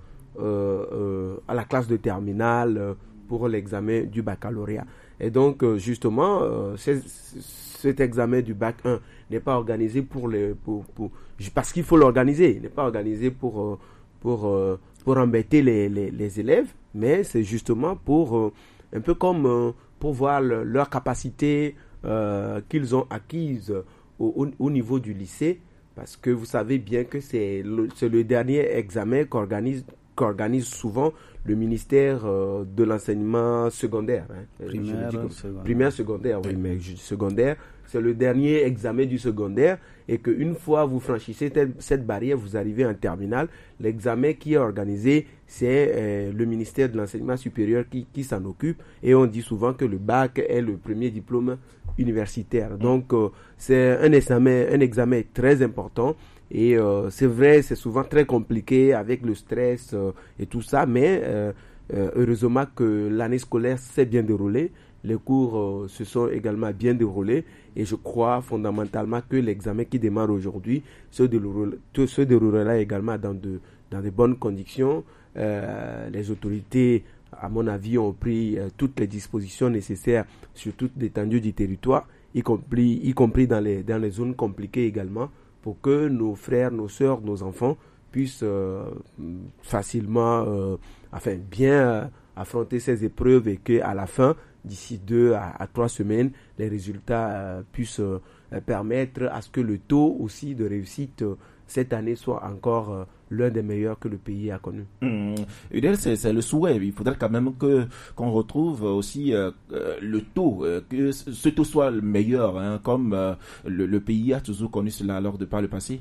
euh, à la classe de terminale pour l'examen du baccalauréat. Et donc, euh, justement, euh, c'est, cet examen du bac un n'est pas organisé pour les, pour, pour, parce qu'il faut l'organiser. Il n'est pas organisé pour, euh, pour, euh, pour embêter les, les, les élèves, mais c'est justement pour, euh, un peu comme euh, pour voir le, leur capacité euh, qu'ils ont acquise au, au, au niveau du lycée, parce que vous savez bien que c'est le, c'est le dernier examen qu'organise qu'organise souvent le ministère euh, de l'enseignement secondaire. Hein. Primaire, comme, secondaire. Primaire, secondaire, oui, mais secondaire, c'est le dernier examen du secondaire, et qu'une fois vous franchissez cette, cette barrière, vous arrivez en terminale, l'examen qui est organisé, c'est euh, le ministère de l'enseignement supérieur qui, qui s'en occupe, et on dit souvent que le bac est le premier diplôme universitaire. Donc, euh, c'est un examen, un examen très important. Et euh, c'est vrai, c'est souvent très compliqué avec le stress euh, et tout ça, mais euh, euh, heureusement que l'année scolaire s'est bien déroulée, les cours euh, se sont également bien déroulés, et je crois fondamentalement que l'examen qui démarre aujourd'hui se déroulera, se déroulera également dans de, dans de bonnes conditions. Euh, les autorités, à mon avis, ont pris euh, toutes les dispositions nécessaires sur toute l'étendue du territoire, y compris, y compris dans les, dans les zones compliquées également, pour que nos frères, nos sœurs, nos enfants puissent euh, facilement, euh, enfin bien euh, affronter ces épreuves, et qu'à la fin, d'ici deux à, à trois semaines, les résultats euh, puissent euh, permettre à ce que le taux aussi de réussite euh, cette année soit encore euh, l'un des meilleurs que le pays a connu. Mmh. C'est, c'est le souhait. Il faudrait quand même que qu'on retrouve aussi euh, euh, le taux, euh, que ce taux soit le meilleur, hein, comme euh, le, le pays a toujours connu cela lors de par le passé.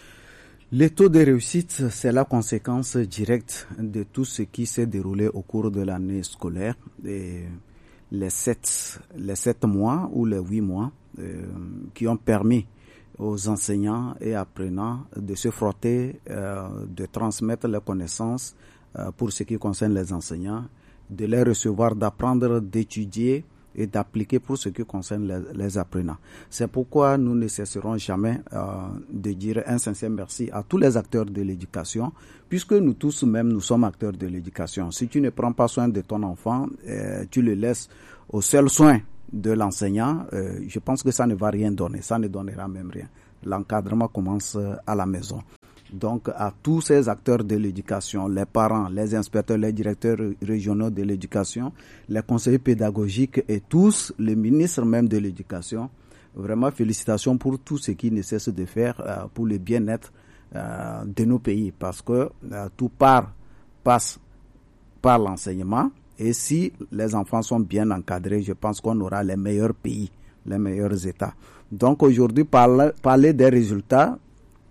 Le taux de réussite, c'est la conséquence directe de tout ce qui s'est déroulé au cours de l'année scolaire. Et les sept, les sept mois ou les huit mois euh, qui ont permis aux enseignants et apprenants de se frotter, euh, de transmettre les connaissances euh, pour ce qui concerne les enseignants, de les recevoir, d'apprendre, d'étudier et d'appliquer pour ce qui concerne les, les apprenants. C'est pourquoi nous ne cesserons jamais euh, de dire un sincère merci à tous les acteurs de l'éducation, puisque nous tous même nous sommes acteurs de l'éducation. Si tu ne prends pas soin de ton enfant, euh, tu le laisses au seul soin de l'enseignant, euh, je pense que ça ne va rien donner, ça ne donnera même rien. L'encadrement commence à la maison. Donc à tous ces acteurs de l'éducation, les parents, les inspecteurs, les directeurs régionaux de l'éducation, les conseillers pédagogiques et tous, les ministres même de l'éducation, vraiment félicitations pour tout ce qu'ils ne cessent de faire euh, pour le bien-être euh, de nos pays, parce que euh, tout part, passe par l'enseignement. Et si les enfants sont bien encadrés, je pense qu'on aura les meilleurs pays, les meilleurs États. Donc aujourd'hui, parler, parler des résultats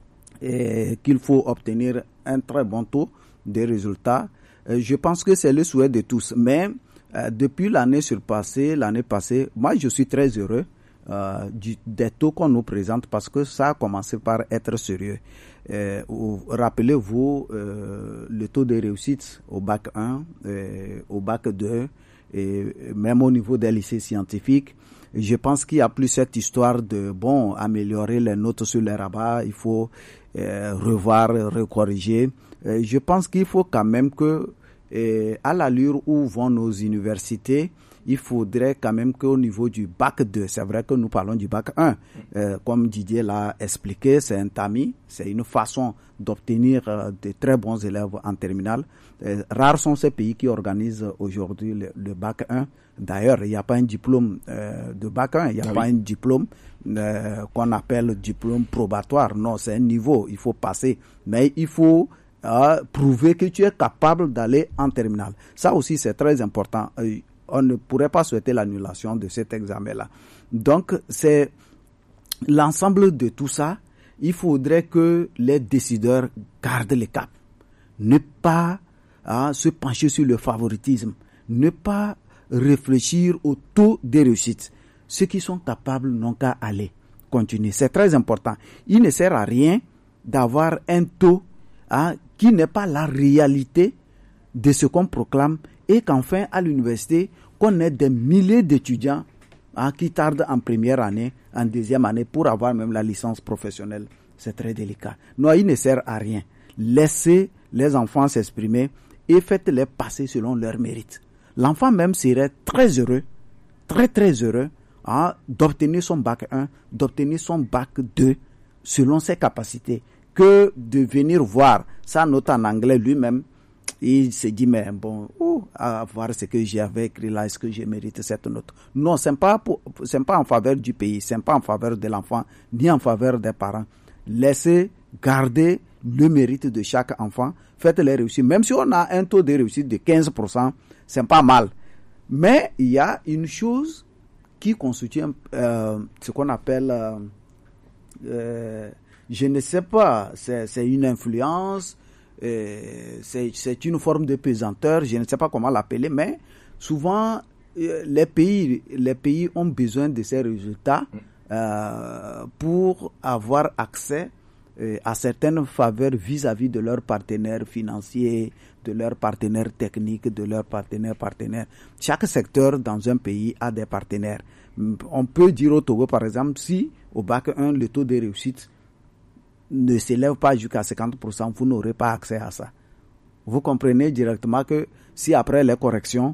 et qu'il faut obtenir un très bon taux de résultats, euh, je pense que c'est le souhait de tous. Mais euh, depuis l'année surpassée, l'année passée, moi je suis très heureux euh, du, des taux qu'on nous présente, parce que ça a commencé par être sérieux. Euh, rappelez-vous euh, le taux de réussite au bac un, euh, au bac deux, et même au niveau des lycées scientifiques. Je pense qu'il n'y a plus cette histoire de bon améliorer les notes sur les rabats, il faut euh, revoir, recorriger. Euh, je pense qu'il faut quand même que, euh, à l'allure où vont nos universités, il faudrait quand même qu'au niveau du bac deux, c'est vrai que nous parlons du bac un, euh, comme Didier l'a expliqué, c'est un tamis, c'est une façon d'obtenir euh, de très bons élèves en terminale. Euh, rares sont ces pays qui organisent aujourd'hui le, le bac un. D'ailleurs, il n'y a pas un diplôme euh, de bac un, il n'y a ah pas oui. un diplôme euh, qu'on appelle diplôme probatoire. Non, c'est un niveau, il faut passer. Mais il faut euh, prouver que tu es capable d'aller en terminale. Ça aussi, c'est très important. Euh, on ne pourrait pas souhaiter l'annulation de cet examen-là. Donc, c'est l'ensemble de tout ça. Il faudrait que les décideurs gardent le cap. Ne pas hein, se pencher sur le favoritisme. Ne pas réfléchir au taux de réussite. Ceux qui sont capables n'ont qu'à aller continuer. C'est très important. Il ne sert à rien d'avoir un taux hein, qui n'est pas la réalité de ce qu'on proclame et qu'enfin à l'université, qu'on ait des milliers d'étudiants hein, qui tardent en première année, en deuxième année pour avoir même la licence professionnelle. C'est très délicat. Non, il ne sert à rien. Laissez les enfants s'exprimer et faites-les passer selon leur mérite. L'enfant même serait très heureux, très très heureux hein, d'obtenir son bac un, d'obtenir son bac deux selon ses capacités, que de venir voir sa note en anglais lui-même. Il se dit, mais bon, oh, à voir ce que j'avais écrit là, est-ce que je mérite cette note? Non, ce n'est pas, pour, c'est pas en faveur du pays, ce n'est pas en faveur de l'enfant, ni en faveur des parents. Laissez garder le mérite de chaque enfant, faites-les réussir. Même si on a un taux de réussite de quinze pour cent, c'est pas mal. Mais il y a une chose qui constitue euh, ce qu'on appelle, euh, euh, je ne sais pas, c'est, c'est une influence, euh, c'est, c'est une forme de pesanteur, je ne sais pas comment l'appeler, mais souvent euh, les pays, les pays ont besoin de ces résultats euh, pour avoir accès euh, à certaines faveurs vis-à-vis de leurs partenaires financiers, de leurs partenaires techniques, de leurs partenaires partenaires. Chaque secteur dans un pays a des partenaires. On peut dire au Togo, par exemple, si au bac un, le taux de réussite ne s'élève pas jusqu'à cinquante pour cent, vous n'aurez pas accès à ça. Vous comprenez directement que si après les corrections,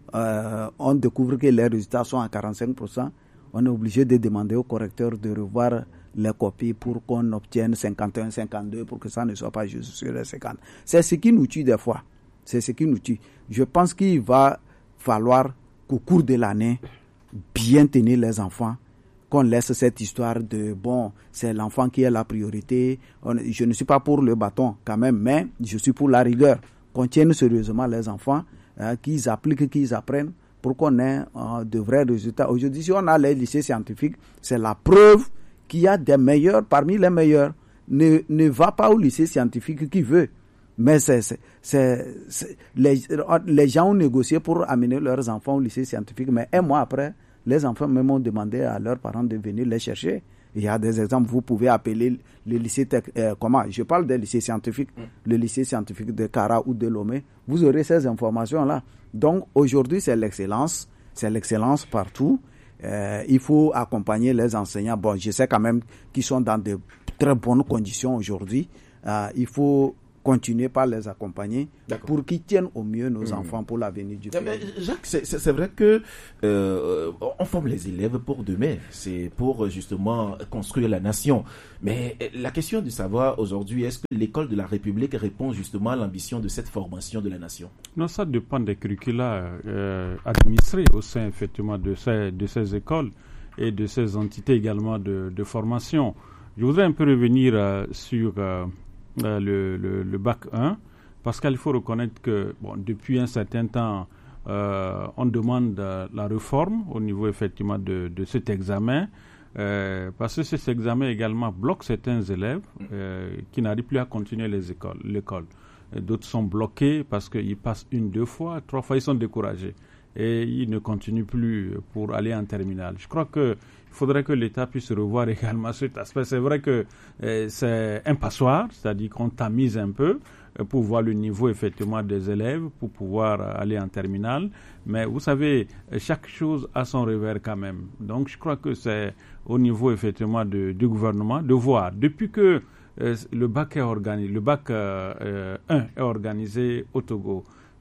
euh, on découvre que les résultats sont à quarante-cinq pour cent, on est obligé de demander au correcteur de revoir les copies pour qu'on obtienne cinquante et un, cinquante-deux pour que ça ne soit pas juste sur les cinquante. C'est ce qui nous tue des fois. C'est ce qui nous tue. Je pense qu'il va falloir qu'au cours de l'année, bien tenir les enfants, qu'on laisse cette histoire de, bon, c'est l'enfant qui est la priorité. On, je ne suis pas pour le bâton quand même, mais je suis pour la rigueur. Qu'on tienne sérieusement les enfants, hein, qu'ils appliquent, qu'ils apprennent, pour qu'on ait euh, de vrais résultats. Aujourd'hui, si on a les lycées scientifiques, c'est la preuve qu'il y a des meilleurs parmi les meilleurs. Ne, ne va pas au lycée scientifique qui veut. Mais c'est, c'est, c'est, c'est, les, les gens ont négocié pour amener leurs enfants au lycée scientifique, mais un mois après, les enfants même ont demandé à leurs parents de venir les chercher. Il y a des exemples, vous pouvez appeler le lycée, euh, comment, je parle des lycées scientifiques, mm. le lycée scientifique de Kara ou de Lomé, vous aurez ces informations-là. Donc aujourd'hui, c'est l'excellence, c'est l'excellence partout. Euh, il faut accompagner les enseignants. Bon, je sais quand même qu'ils sont dans de très bonnes conditions aujourd'hui. Euh, il faut continuer par les accompagner. D'accord. Pour qu'ils tiennent au mieux nos mmh. enfants pour l'avenir du pays. Jacques, c'est, c'est, c'est vrai que euh, on forme les élèves pour demain. C'est pour justement construire la nation. Mais la question de savoir aujourd'hui, est-ce que l'école de la République répond justement à l'ambition de cette formation de la nation? Non, ça dépend des curricula euh, administrés au sein effectivement de ces, de ces écoles et de ces entités également de, de formation. Je voudrais un peu revenir euh, sur euh, Euh, le, le, le bac un, parce qu'il faut reconnaître que bon, depuis un certain temps, euh, on demande euh, la réforme au niveau effectivement de, de cet examen, euh, parce que cet examen également bloque certains élèves euh, qui n'arrivent plus à continuer les écoles, l'école. Et d'autres sont bloqués parce qu'ils passent une, deux fois, trois fois, ils sont découragés et ils ne continuent plus pour aller en terminale. Je crois que il faudrait que l'État puisse revoir également cet aspect. C'est vrai que euh, c'est un passoire, c'est-à-dire qu'on tamise un peu euh, pour voir le niveau effectivement des élèves, pour pouvoir euh, aller en terminale. Mais vous savez, chaque chose a son revers quand même. Donc je crois que c'est au niveau effectivement de, du gouvernement de voir. Depuis que euh, le bac est organisé, le bac euh, euh, un est organisé au Togo,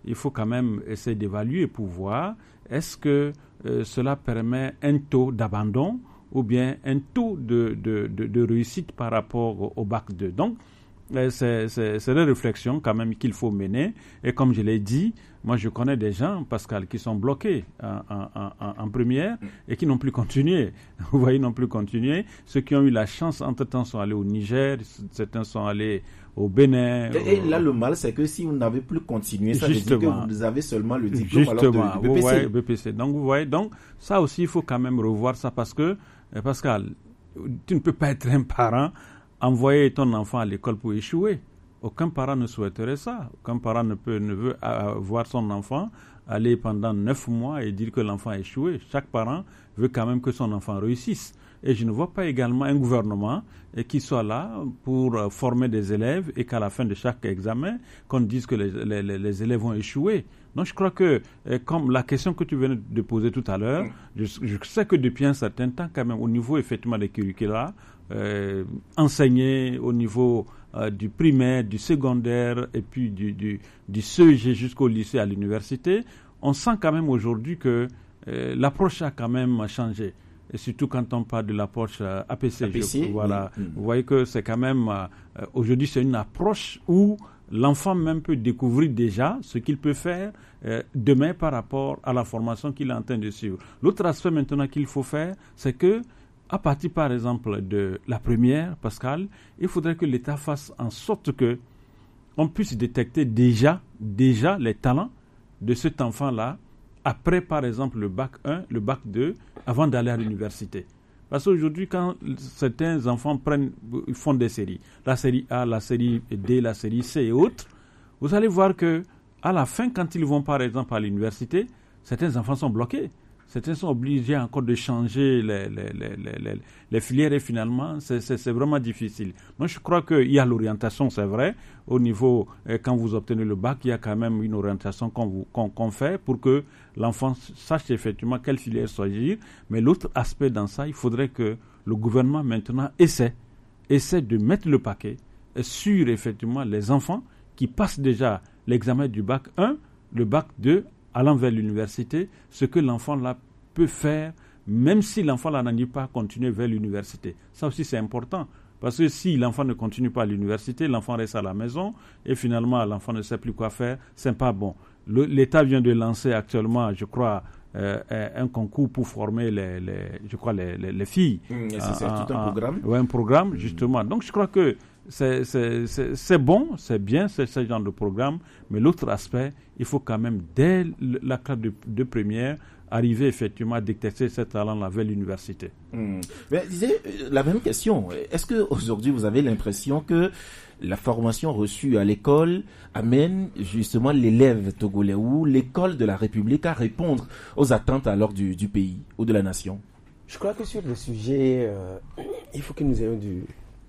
il faut quand même essayer d'évaluer pour voir est-ce que euh, cela permet un taux d'abandon ou bien un taux de, de, de, de réussite par rapport au, au bac deux. Donc, euh, c'est, c'est, c'est des réflexions quand même qu'il faut mener. Et comme je l'ai dit, moi je connais des gens, Pascal, qui sont bloqués en, en, en, en première et qui n'ont plus continué. Vous voyez, n'ont plus continué. Ceux qui ont eu la chance, entre-temps, sont allés au Niger, certains sont allés au Bénin. Et, et là, le mal, c'est que si vous n'avez plus continué, ça veut dire que vous avez seulement le diplôme Justement, alors de, de B P C. Vous voyez, B P C. Donc, vous voyez, donc, ça aussi, il faut quand même revoir ça parce que, euh, Pascal, tu ne peux pas être un parent, envoyer ton enfant à l'école pour échouer. Aucun parent ne souhaiterait ça. Aucun parent ne peut, ne veut euh, voir son enfant aller pendant neuf mois et dire que l'enfant a échoué. Chaque parent veut quand même que son enfant réussisse. Et je ne vois pas également un gouvernement et qui soit là pour euh, former des élèves et qu'à la fin de chaque examen, qu'on dise que les, les, les élèves vont échouer. Donc je crois que, euh, comme la question que tu venais de poser tout à l'heure, je, je sais que depuis un certain temps, quand même, au niveau effectivement des curricula, euh, enseigner au niveau euh, du primaire, du secondaire et puis du, du, du C E G jusqu'au lycée à l'université, on sent quand même aujourd'hui que euh, l'approche a quand même changé. Et surtout quand on parle de l'approche euh, A P C. A P C, je, voilà. Oui. Vous voyez que c'est quand même, euh, aujourd'hui, c'est une approche où l'enfant même peut découvrir déjà ce qu'il peut faire euh, demain par rapport à la formation qu'il est en train de suivre. L'autre aspect maintenant qu'il faut faire, c'est que, à partir par exemple de la première, Pascal, il faudrait que l'État fasse en sorte que on puisse détecter déjà, déjà les talents de cet enfant-là, après, par exemple, le bac un, le bac deux, avant d'aller à l'université. Parce qu'aujourd'hui, quand certains enfants prennent, ils font des séries, la série A, la série D, la série C et autres, vous allez voir que à la fin, quand ils vont, par exemple, à l'université, certains enfants sont bloqués. Certains sont obligés encore de changer les, les, les, les, les filières et finalement, c'est, c'est, c'est vraiment difficile. Moi, je crois qu'il y a l'orientation, c'est vrai. Au niveau, eh, quand vous obtenez le bac, il y a quand même une orientation qu'on, vous, qu'on, qu'on fait pour que l'enfant sache effectivement quelle filière choisir. Mais l'autre aspect dans ça, il faudrait que le gouvernement maintenant essaie, essaie de mettre le paquet sur effectivement les enfants qui passent déjà l'examen du bac un, le bac deux, allant vers l'université, ce que l'enfant là peut faire, même si l'enfant là n'en pas continuer vers l'université. Ça aussi c'est important, parce que si l'enfant ne continue pas à l'université, l'enfant reste à la maison et finalement l'enfant ne sait plus quoi faire, c'est pas bon. Le, L'État vient de lancer actuellement, je crois, euh, un concours pour former les, les je crois les, les, les filles. Mmh, c'est, c'est tout un programme. Oui, un programme justement. Donc je crois que C'est, c'est, c'est, c'est bon, c'est bien, c'est ce genre de programme, mais l'autre aspect, il faut quand même, dès la classe de, de première, arriver effectivement à détecter ce talent-là vers l'université. Mmh. Mais disais, la même question, est-ce qu'aujourd'hui vous avez l'impression que la formation reçue à l'école amène justement l'élève togolais ou l'école de la République à répondre aux attentes alors du, du pays ou de la nation? Je crois que sur le sujet, euh, il faut que nous ayons du...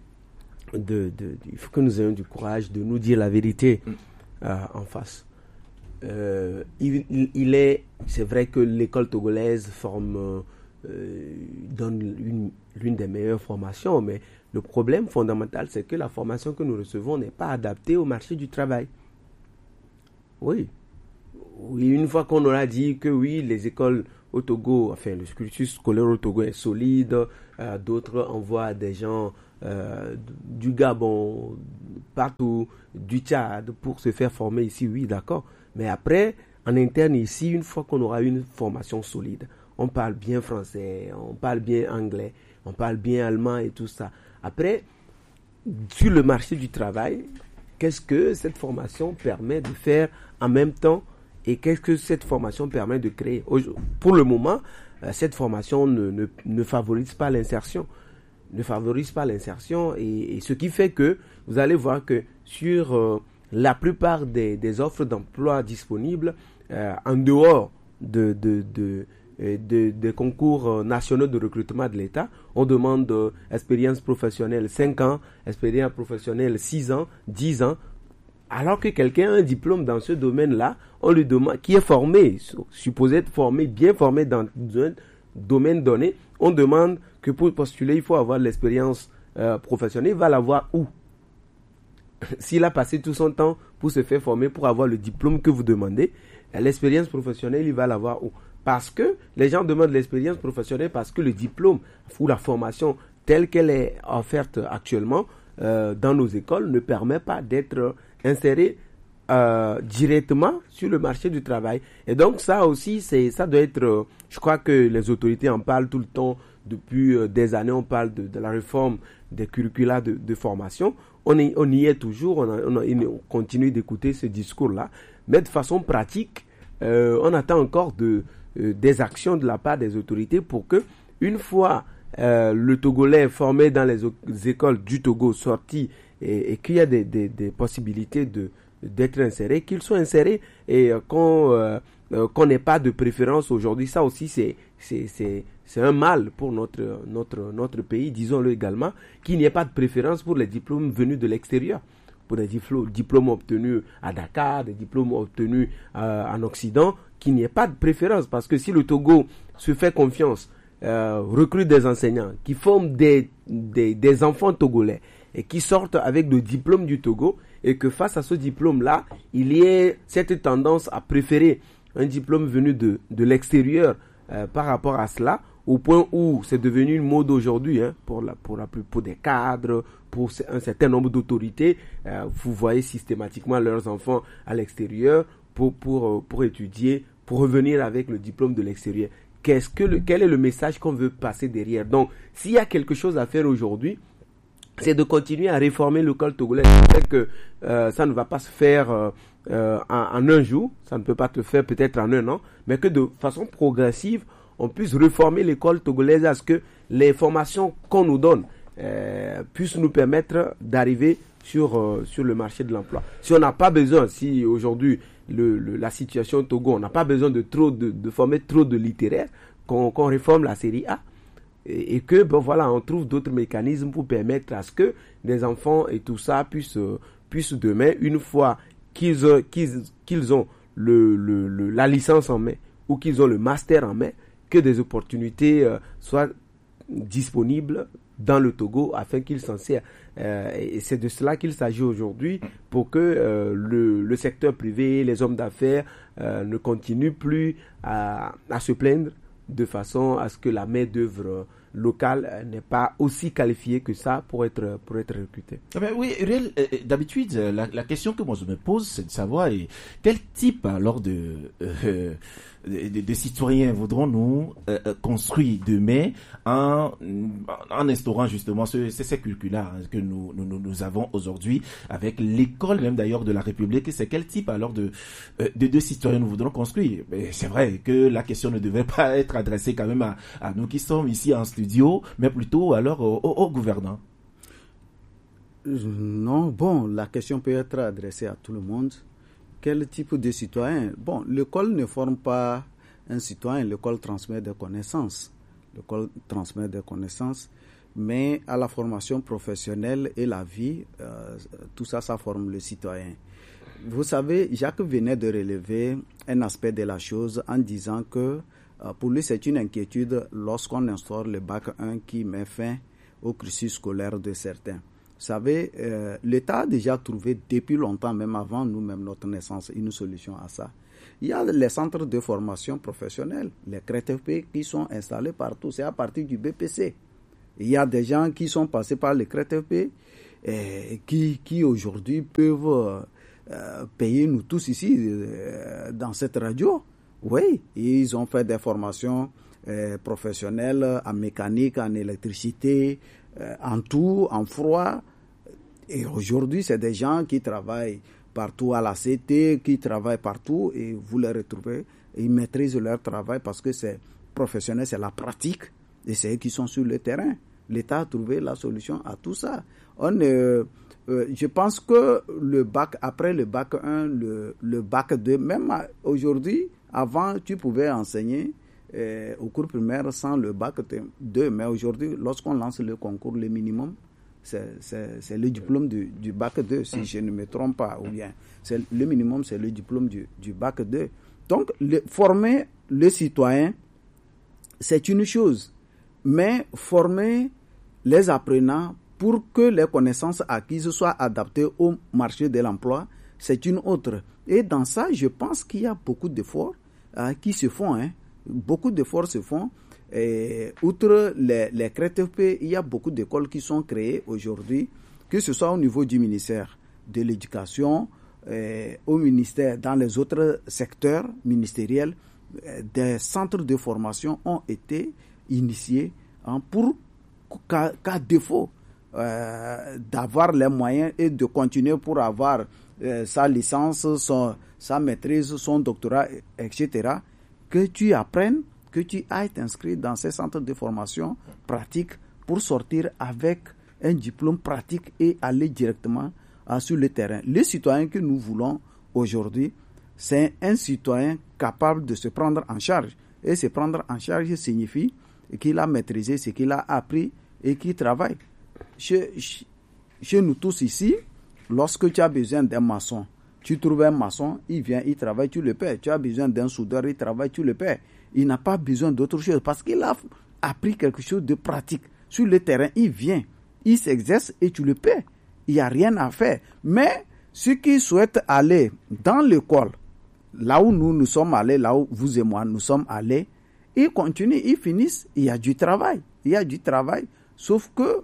De, de, de, il faut que nous ayons du courage de nous dire la vérité euh, en face. Euh, il, il, il est, c'est vrai que l'école togolaise forme, euh, donne une, l'une des meilleures formations, mais le problème fondamental, c'est que la formation que nous recevons n'est pas adaptée au marché du travail. Oui. Oui, une fois qu'on aura dit que oui, les écoles au Togo, enfin le cursus scolaire au Togo est solide, euh, d'autres envoient des gens Euh, du Gabon, partout, du Tchad, pour se faire former ici, oui, d'accord. Mais après, en interne ici, une fois qu'on aura une formation solide, on parle bien français, on parle bien anglais, on parle bien allemand et tout ça. Après, sur le marché du travail, qu'est-ce que cette formation permet de faire en même temps et qu'est-ce que cette formation permet de créer? Pour le moment, cette formation ne, ne, ne favorise pas l'insertion. ne favorise pas l'insertion et, et ce qui fait que vous allez voir que sur euh, la plupart des, des offres d'emploi disponibles, euh, en dehors de, de, de, de, de, de concours nationaux de recrutement de l'État, on demande euh, expérience professionnelle cinq ans, expérience professionnelle six ans, dix ans, alors que quelqu'un a un diplôme dans ce domaine-là, on lui demande, qui est formé, supposé être formé, bien formé dans un domaine donné, on demande que pour postuler, il faut avoir l'expérience euh, professionnelle. Il va l'avoir où? s'il a passé tout son temps pour se faire former, pour avoir le diplôme que vous demandez, l'expérience professionnelle, il va l'avoir où? Parce que les gens demandent l'expérience professionnelle parce que le diplôme ou la formation telle qu'elle est offerte actuellement euh, dans nos écoles ne permet pas d'être inséré euh, directement sur le marché du travail. Et donc ça aussi, c'est, ça doit être, euh, je crois que les autorités en parlent tout le temps. Depuis euh, des années, on parle de, de la réforme des curricula de, de formation. On, est, on y est toujours, on, a, on, a, on continue d'écouter ce discours-là. Mais de façon pratique, euh, on attend encore de, euh, des actions de la part des autorités pour que, une fois euh, le Togolais formé dans les, les écoles du Togo sorti et, et qu'il y a des, des, des possibilités de, d'être insérés, qu'ils soient insérés et euh, qu'on euh, euh, qu'on n'ait pas de préférence aujourd'hui. Ça aussi, c'est, c'est, c'est, c'est un mal pour notre, notre, notre pays, disons-le également, qu'il n'y ait pas de préférence pour les diplômes venus de l'extérieur. Pour des diplômes, diplômes obtenus à Dakar, des diplômes obtenus euh, en Occident, qu'il n'y ait pas de préférence. Parce que si le Togo se fait confiance, euh, recrute des enseignants qui forment des, des, des enfants togolais et qui sortent avec le diplôme du Togo, et que face à ce diplôme-là, il y ait cette tendance à préférer un diplôme venu de, de l'extérieur euh, par rapport à cela, au point où c'est devenu une mode aujourd'hui, hein, pour, la, pour, la, pour des cadres, pour un certain nombre d'autorités. Euh, vous voyez systématiquement leurs enfants à l'extérieur pour, pour, pour étudier, pour revenir avec le diplôme de l'extérieur. Qu'est-ce que le, quel est le message qu'on veut passer derrière? Donc, s'il y a quelque chose à faire aujourd'hui, c'est de continuer à réformer l'école togolaise. C'est que euh, ça ne va pas se faire euh, euh, en, en un jour, ça ne peut pas se faire peut-être en un an, mais que de façon progressive, on puisse réformer l'école togolaise à ce que les formations qu'on nous donne euh, puissent nous permettre d'arriver sur, euh, sur le marché de l'emploi. Si on n'a pas besoin, si aujourd'hui le, le, la situation au Togo, on n'a pas besoin de, trop de, de former trop de littéraires, qu'on, qu'on réforme la série A, et que bon voilà, on trouve d'autres mécanismes pour permettre à ce que les enfants et tout ça puissent euh, puissent demain, une fois qu'ils ont qu'ils, qu'ils ont le, le, le la licence en main ou qu'ils ont le master en main, que des opportunités euh, soient disponibles dans le Togo afin qu'ils s'en servent. Euh, et c'est de cela qu'il s'agit aujourd'hui, pour que euh, le, le secteur privé, les hommes d'affaires euh, ne continuent plus à, à se plaindre de façon à ce que la main-d'œuvre locale n'est pas aussi qualifiée que ça pour être, pour être recrutée. Ah ben oui, Uriel, euh, d'habitude, la, la question que moi je me pose, c'est de savoir et, quel type alors de, euh, de, de, de citoyens voudrons-nous euh, construire demain en, en instaurant justement ce, ces, ces curricula que nous, nous, nous avons aujourd'hui avec l'école même d'ailleurs de la République. C'est quel type alors de, de, de citoyens nous voudrons construire? Mais c'est vrai que la question ne devait pas être adressée quand même à, à nous qui sommes ici en studio, mais plutôt alors au, au, au gouvernant. Non, bon, la question peut être adressée à tout le monde. Quel type de citoyen? Bon, l'école ne forme pas un citoyen, l'école transmet des connaissances. L'école transmet des connaissances, mais à la formation professionnelle et la vie, euh, tout ça, ça forme le citoyen. Vous savez, Jacques venait de relever un aspect de la chose en disant que euh, pour lui, c'est une inquiétude lorsqu'on instaure le bac un qui met fin au cursus scolaire de certains. Vous savez, euh, l'État a déjà trouvé depuis longtemps, même avant nous, même notre naissance, une solution à ça. Il y a les centres de formation professionnelle, les C R E T F P qui sont installés partout, c'est à partir du B P C. Il y a des gens qui sont passés par les C R E T F P et qui, qui aujourd'hui peuvent euh, payer nous tous ici euh, dans cette radio. Oui, ils ont fait des formations euh, professionnelles en mécanique, en électricité, euh, en tout, en froid. Et aujourd'hui, c'est des gens qui travaillent partout à la C T, qui travaillent partout et vous les retrouvez. Ils maîtrisent leur travail parce que c'est professionnel, c'est la pratique et c'est eux qui sont sur le terrain. L'État a trouvé la solution à tout ça. On, euh, euh, je pense que le bac, après le bac un, le, le bac deux, même aujourd'hui, avant, tu pouvais enseigner euh, au cours primaire sans le bac deux, mais aujourd'hui, lorsqu'on lance le concours, le minimum, c'est, c'est, c'est le diplôme du, du bac deux, si je ne me trompe pas, ou bien c'est, le minimum, c'est le diplôme du, du bac deux. Donc, le, former le citoyen, c'est une chose, mais former les apprenants pour que les connaissances acquises soient adaptées au marché de l'emploi, c'est une autre. Et dans ça, je pense qu'il y a beaucoup d'efforts euh, qui se font. Hein. Beaucoup d'efforts se font. Et outre les, les C R E T P, il y a beaucoup d'écoles qui sont créées aujourd'hui, que ce soit au niveau du ministère de l'Éducation, euh, au ministère, dans les autres secteurs ministériels, euh, des centres de formation ont été initiés hein, pour qu'à, qu'à défaut euh, d'avoir les moyens et de continuer pour avoir euh, sa licence, son, sa maîtrise, son doctorat, et cetera, que tu apprennes, que tu ailles t'inscrire dans ces centres de formation pratique pour sortir avec un diplôme pratique et aller directement uh, sur le terrain. Le citoyen que nous voulons aujourd'hui, c'est un citoyen capable de se prendre en charge. Et se prendre en charge signifie qu'il a maîtrisé ce qu'il a appris et qu'il travaille. Chez, chez nous tous ici, lorsque tu as besoin d'un maçon, tu trouves un maçon, il vient, il travaille, tu le paies. Tu as besoin d'un soudeur, il travaille, tu le paies. Il n'a pas besoin d'autre chose parce qu'il a appris quelque chose de pratique. Sur le terrain, il vient, il s'exerce et tu le paies. Il n'y a rien à faire. Mais ceux qui souhaitent aller dans l'école, là où nous nous sommes allés, là où vous et moi nous sommes allés, ils continuent, ils finissent, il y a du travail. Il y a du travail, sauf que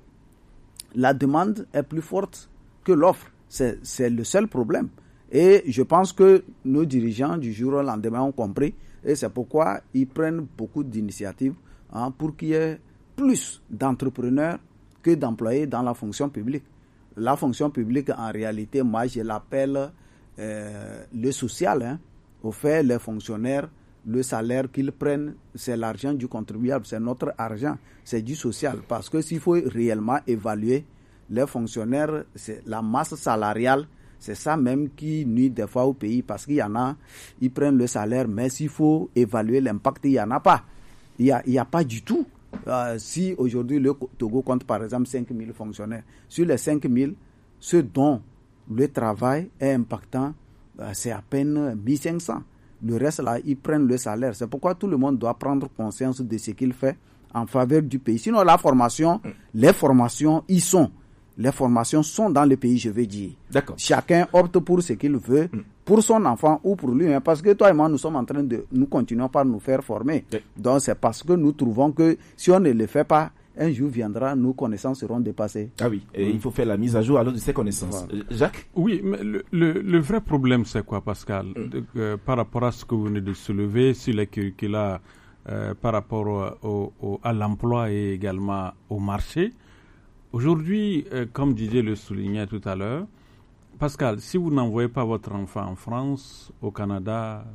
la demande est plus forte que l'offre. C'est, c'est le seul problème. Et je pense que nos dirigeants du jour au lendemain ont compris. Et c'est pourquoi ils prennent beaucoup d'initiatives hein, pour qu'il y ait plus d'entrepreneurs que d'employés dans la fonction publique. La fonction publique, en réalité, moi, je l'appelle euh, le social. Hein. Au fait, les fonctionnaires, le salaire qu'ils prennent, c'est l'argent du contribuable, c'est notre argent, c'est du social. Parce que s'il faut réellement évaluer les fonctionnaires, c'est la masse salariale, c'est ça même qui nuit des fois au pays parce qu'il y en a, ils prennent le salaire, mais s'il faut évaluer l'impact, il n'y en a pas. Il n'y a, il y a pas du tout. Euh, si aujourd'hui le Togo compte par exemple cinq mille fonctionnaires, sur les cinq mille, ceux dont le travail est impactant, euh, c'est à peine mille cinq cents. Le reste là, ils prennent le salaire. C'est pourquoi tout le monde doit prendre conscience de ce qu'il fait en faveur du pays. Sinon la formation, mmh. les formations, ils sont. Les formations sont dans le pays, je veux dire. D'accord. Chacun opte pour ce qu'il veut, mm. pour son enfant ou pour lui. Hein, parce que toi et moi, nous sommes en train de... Nous continuons par nous faire former. Oui. Donc, c'est parce que nous trouvons que si on ne le fait pas, un jour viendra, nos connaissances seront dépassées. Ah oui, et mm. il faut faire la mise à jour alors de ces connaissances. Voilà. Jacques ? Oui, mais le, le, le vrai problème, c'est quoi, Pascal mm. de, euh, par rapport à ce que vous venez de soulever sur les curricula, euh, par rapport au, au, à l'emploi et également au marché. Aujourd'hui, euh, comme Didier le soulignait tout à l'heure, Pascal, si vous n'envoyez pas votre enfant en France, au Canada,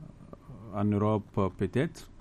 en Europe peut-être,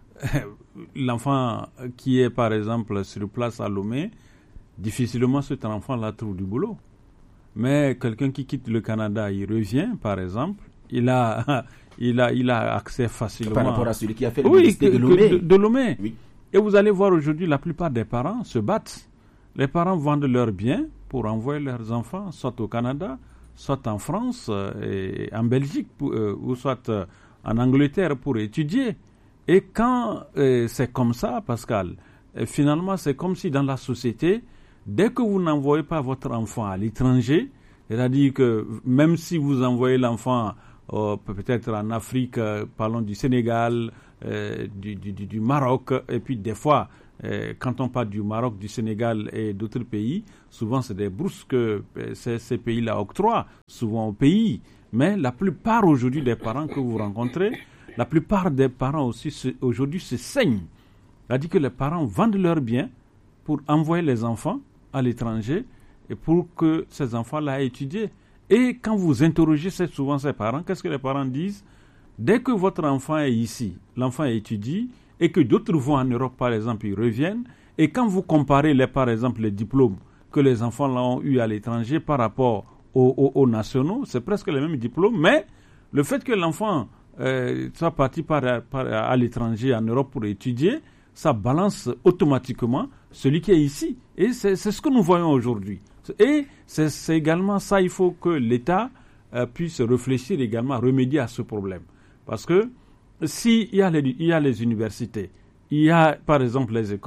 l'enfant qui est par exemple sur place à Lomé, difficilement cet enfant-là trouve du boulot. Mais quelqu'un qui quitte le Canada, il revient par exemple, il a, il a, il a accès facilement... Par rapport à celui qui a fait le oui, ministère de Lomé. De, de Lomé. Oui. Et vous allez voir aujourd'hui, la plupart des parents se battent. Les parents vendent leurs biens pour envoyer leurs enfants, soit au Canada, soit en France, euh, et en Belgique, pour, euh, ou soit euh, en Angleterre pour étudier. Et quand euh, c'est comme ça, Pascal, euh, finalement, c'est comme si dans la société, dès que vous n'envoyez pas votre enfant à l'étranger, c'est-à-dire que même si vous envoyez l'enfant euh, peut-être en Afrique, euh, parlons du Sénégal, euh, du, du, du Maroc, et puis des fois, Euh, quand on parle du Maroc, du Sénégal et d'autres pays, souvent c'est des bourses que euh, ces, ces pays-là octroient, souvent au pays. Mais la plupart aujourd'hui des parents que vous rencontrez, la plupart des parents aussi se, aujourd'hui se saignent. C'est-à-dire que les parents vendent leurs biens pour envoyer les enfants à l'étranger et pour que ces enfants-là aient étudié. Et quand vous interrogez souvent ces parents, qu'est-ce que les parents disent ? Dès que votre enfant est ici, l'enfant étudie, et que d'autres vont en Europe, par exemple, ils reviennent. Et quand vous comparez, les, par exemple, les diplômes que les enfants là ont eu à l'étranger par rapport aux, aux, aux nationaux, c'est presque les mêmes diplômes. Mais le fait que l'enfant euh, soit parti par, par, à l'étranger, en Europe, pour étudier, ça balance automatiquement celui qui est ici. Et c'est, c'est ce que nous voyons aujourd'hui. Et c'est, c'est également ça, il faut que l'État euh, puisse réfléchir également, remédier à ce problème. Parce que s'il y a les, il y a les universités, il y a par exemple les écoles,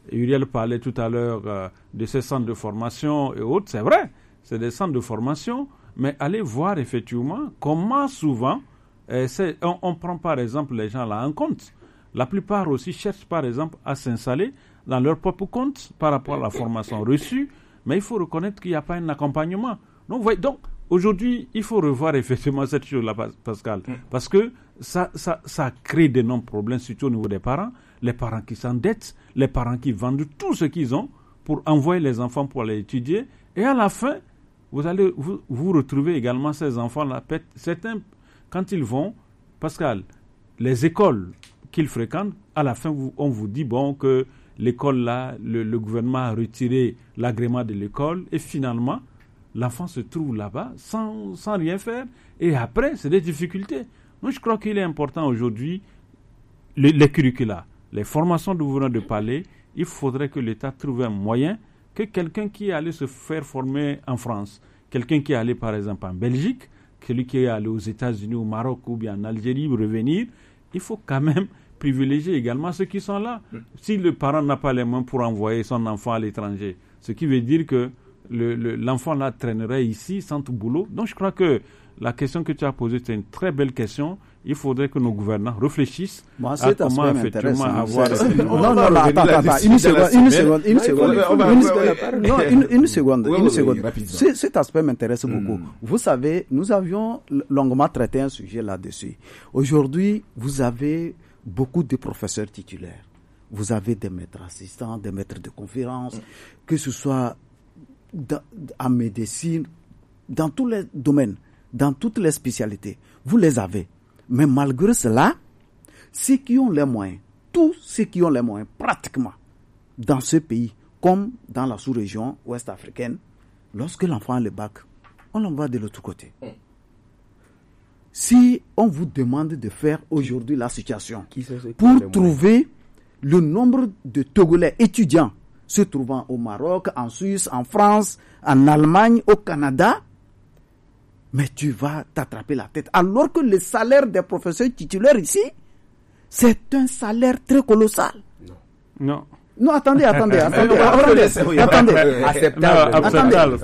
Uriel parlait tout à l'heure euh, de ces centres de formation et autres, c'est vrai, c'est des centres de formation, mais allez voir effectivement comment souvent, euh, c'est, on, on prend par exemple les gens là en compte. La plupart aussi cherchent par exemple à s'installer dans leur propre compte par rapport à la formation reçue, mais il faut reconnaître qu'il n'y a pas un accompagnement. Donc, voyez, donc aujourd'hui, il faut revoir effectivement cette chose-là, Pascal, parce que ça, ça, ça crée d'énormes problèmes, surtout au niveau des parents, les parents qui s'endettent, les parents qui vendent tout ce qu'ils ont pour envoyer les enfants pour aller étudier, et à la fin, vous allez vous, vous retrouver également ces enfants-là, certains, quand ils vont, Pascal, les écoles qu'ils fréquentent, à la fin, vous, on vous dit, bon, que l'école là, le, le gouvernement a retiré l'agrément de l'école, et finalement, l'enfant se trouve là-bas sans, sans rien faire, et après, c'est des difficultés. Donc, je crois qu'il est important aujourd'hui, les, les curricula, les formations dont vous venez de parler, il faudrait que l'État trouve un moyen que quelqu'un qui est allé se faire former en France, quelqu'un qui est allé par exemple en Belgique, celui qui est allé aux États-Unis, au Maroc ou bien en Algérie revenir, il faut quand même privilégier également ceux qui sont là. Mm. Si le parent n'a pas les mains pour envoyer son enfant à l'étranger, ce qui veut dire que le, le, l'enfant là traînerait ici sans tout boulot. Donc je crois que la question que tu as posée, c'est une très belle question. Il faudrait que nos gouvernants réfléchissent bon, à comment effectivement avoir... Non, non, non, attends, attends, une seconde, une seconde, une seconde, non, une, une seconde, une seconde. Cet aspect m'intéresse beaucoup. Vous savez, nous avions longuement traité un sujet là-dessus. Aujourd'hui, vous avez beaucoup de professeurs titulaires. Vous avez des maîtres assistants, des maîtres de conférences, que ce soit dans, en médecine, dans tous les domaines, dans toutes les spécialités. Vous les avez. Mais malgré cela, ceux qui ont les moyens, tous ceux qui ont les moyens, pratiquement, dans ce pays, comme dans la sous-région ouest-africaine, lorsque l'enfant a le bac, on l'envoie de l'autre côté. Si on vous demande de faire aujourd'hui la situation pour trouver le nombre de Togolais étudiants se trouvant au Maroc, en Suisse, en France, en Allemagne, au Canada, mais tu vas t'attraper la tête. Alors que le salaire des professeurs titulaires ici, c'est un salaire très colossal. Non. Non. Non, attendez, attendez, attendez, attendez, attendez. Acceptable. Acceptable.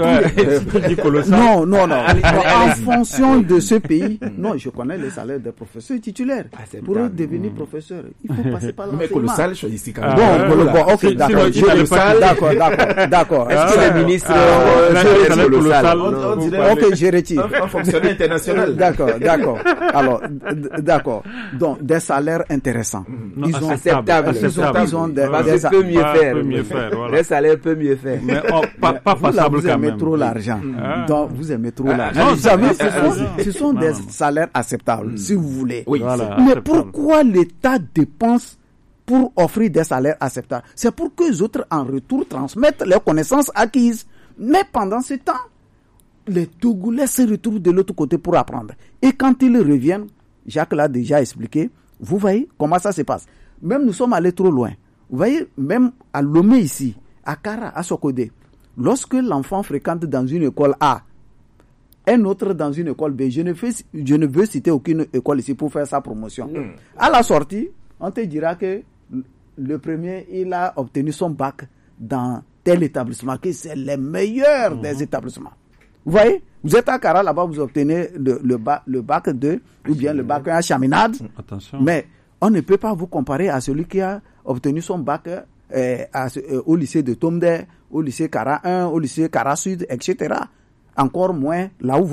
Non, non, non. En fonction de ce pays, non, je connais les salaires des professeurs titulaires. Pour devenir professeur, il faut passer par l'enseignement. Mais colossal, je dis quand même. Bon, bon, ok, d'accord. D'accord, d'accord, d'accord. Est-ce que le ministre, c'est colossal? Ok, je retire. Un fonctionnaire international. D'accord, d'accord. Alors, d'accord. Donc, des salaires intéressants. Ils ont acceptables. Ils ont des Ça peut mieux faire. Peut mieux faire voilà. Les salaires peuvent mieux faire. Mais oh, pas, pas vous, là, vous aimez même. trop l'argent. Ah. Donc, vous aimez trop ah. l'argent. Non, vous savez, ce ah. sont, ce sont des non. salaires acceptables, mm. si vous voulez. Oui, voilà, mais acceptable. Pourquoi l'État dépense pour offrir des salaires acceptables? C'est pour que les autres, en retour, transmettent leurs connaissances acquises. Mais pendant ce temps, les Togolais se retrouvent de l'autre côté pour apprendre. Et quand ils reviennent, Jacques l'a déjà expliqué, vous voyez comment ça se passe. Même nous sommes allés trop loin. Vous voyez, même à Lomé ici, à Kara, à Sokodé, lorsque l'enfant fréquente dans une école A, un autre dans une école B, je ne, fais, je ne veux citer aucune école ici pour faire sa promotion. Mm. À la sortie, on te dira que le premier, il a obtenu son bac dans tel établissement, que c'est le meilleur mm. des établissements. Vous voyez, vous êtes à Kara, là-bas, vous obtenez le, le, bac, le bac deux, ou bien le bac un à Chaminade. Attention. Mais on ne peut pas vous comparer à celui qui a obtenu son bac euh, à, euh, au lycée de Tomde, au lycée Kara un, au lycée Kara Sud, et cetera. Encore moins là où vous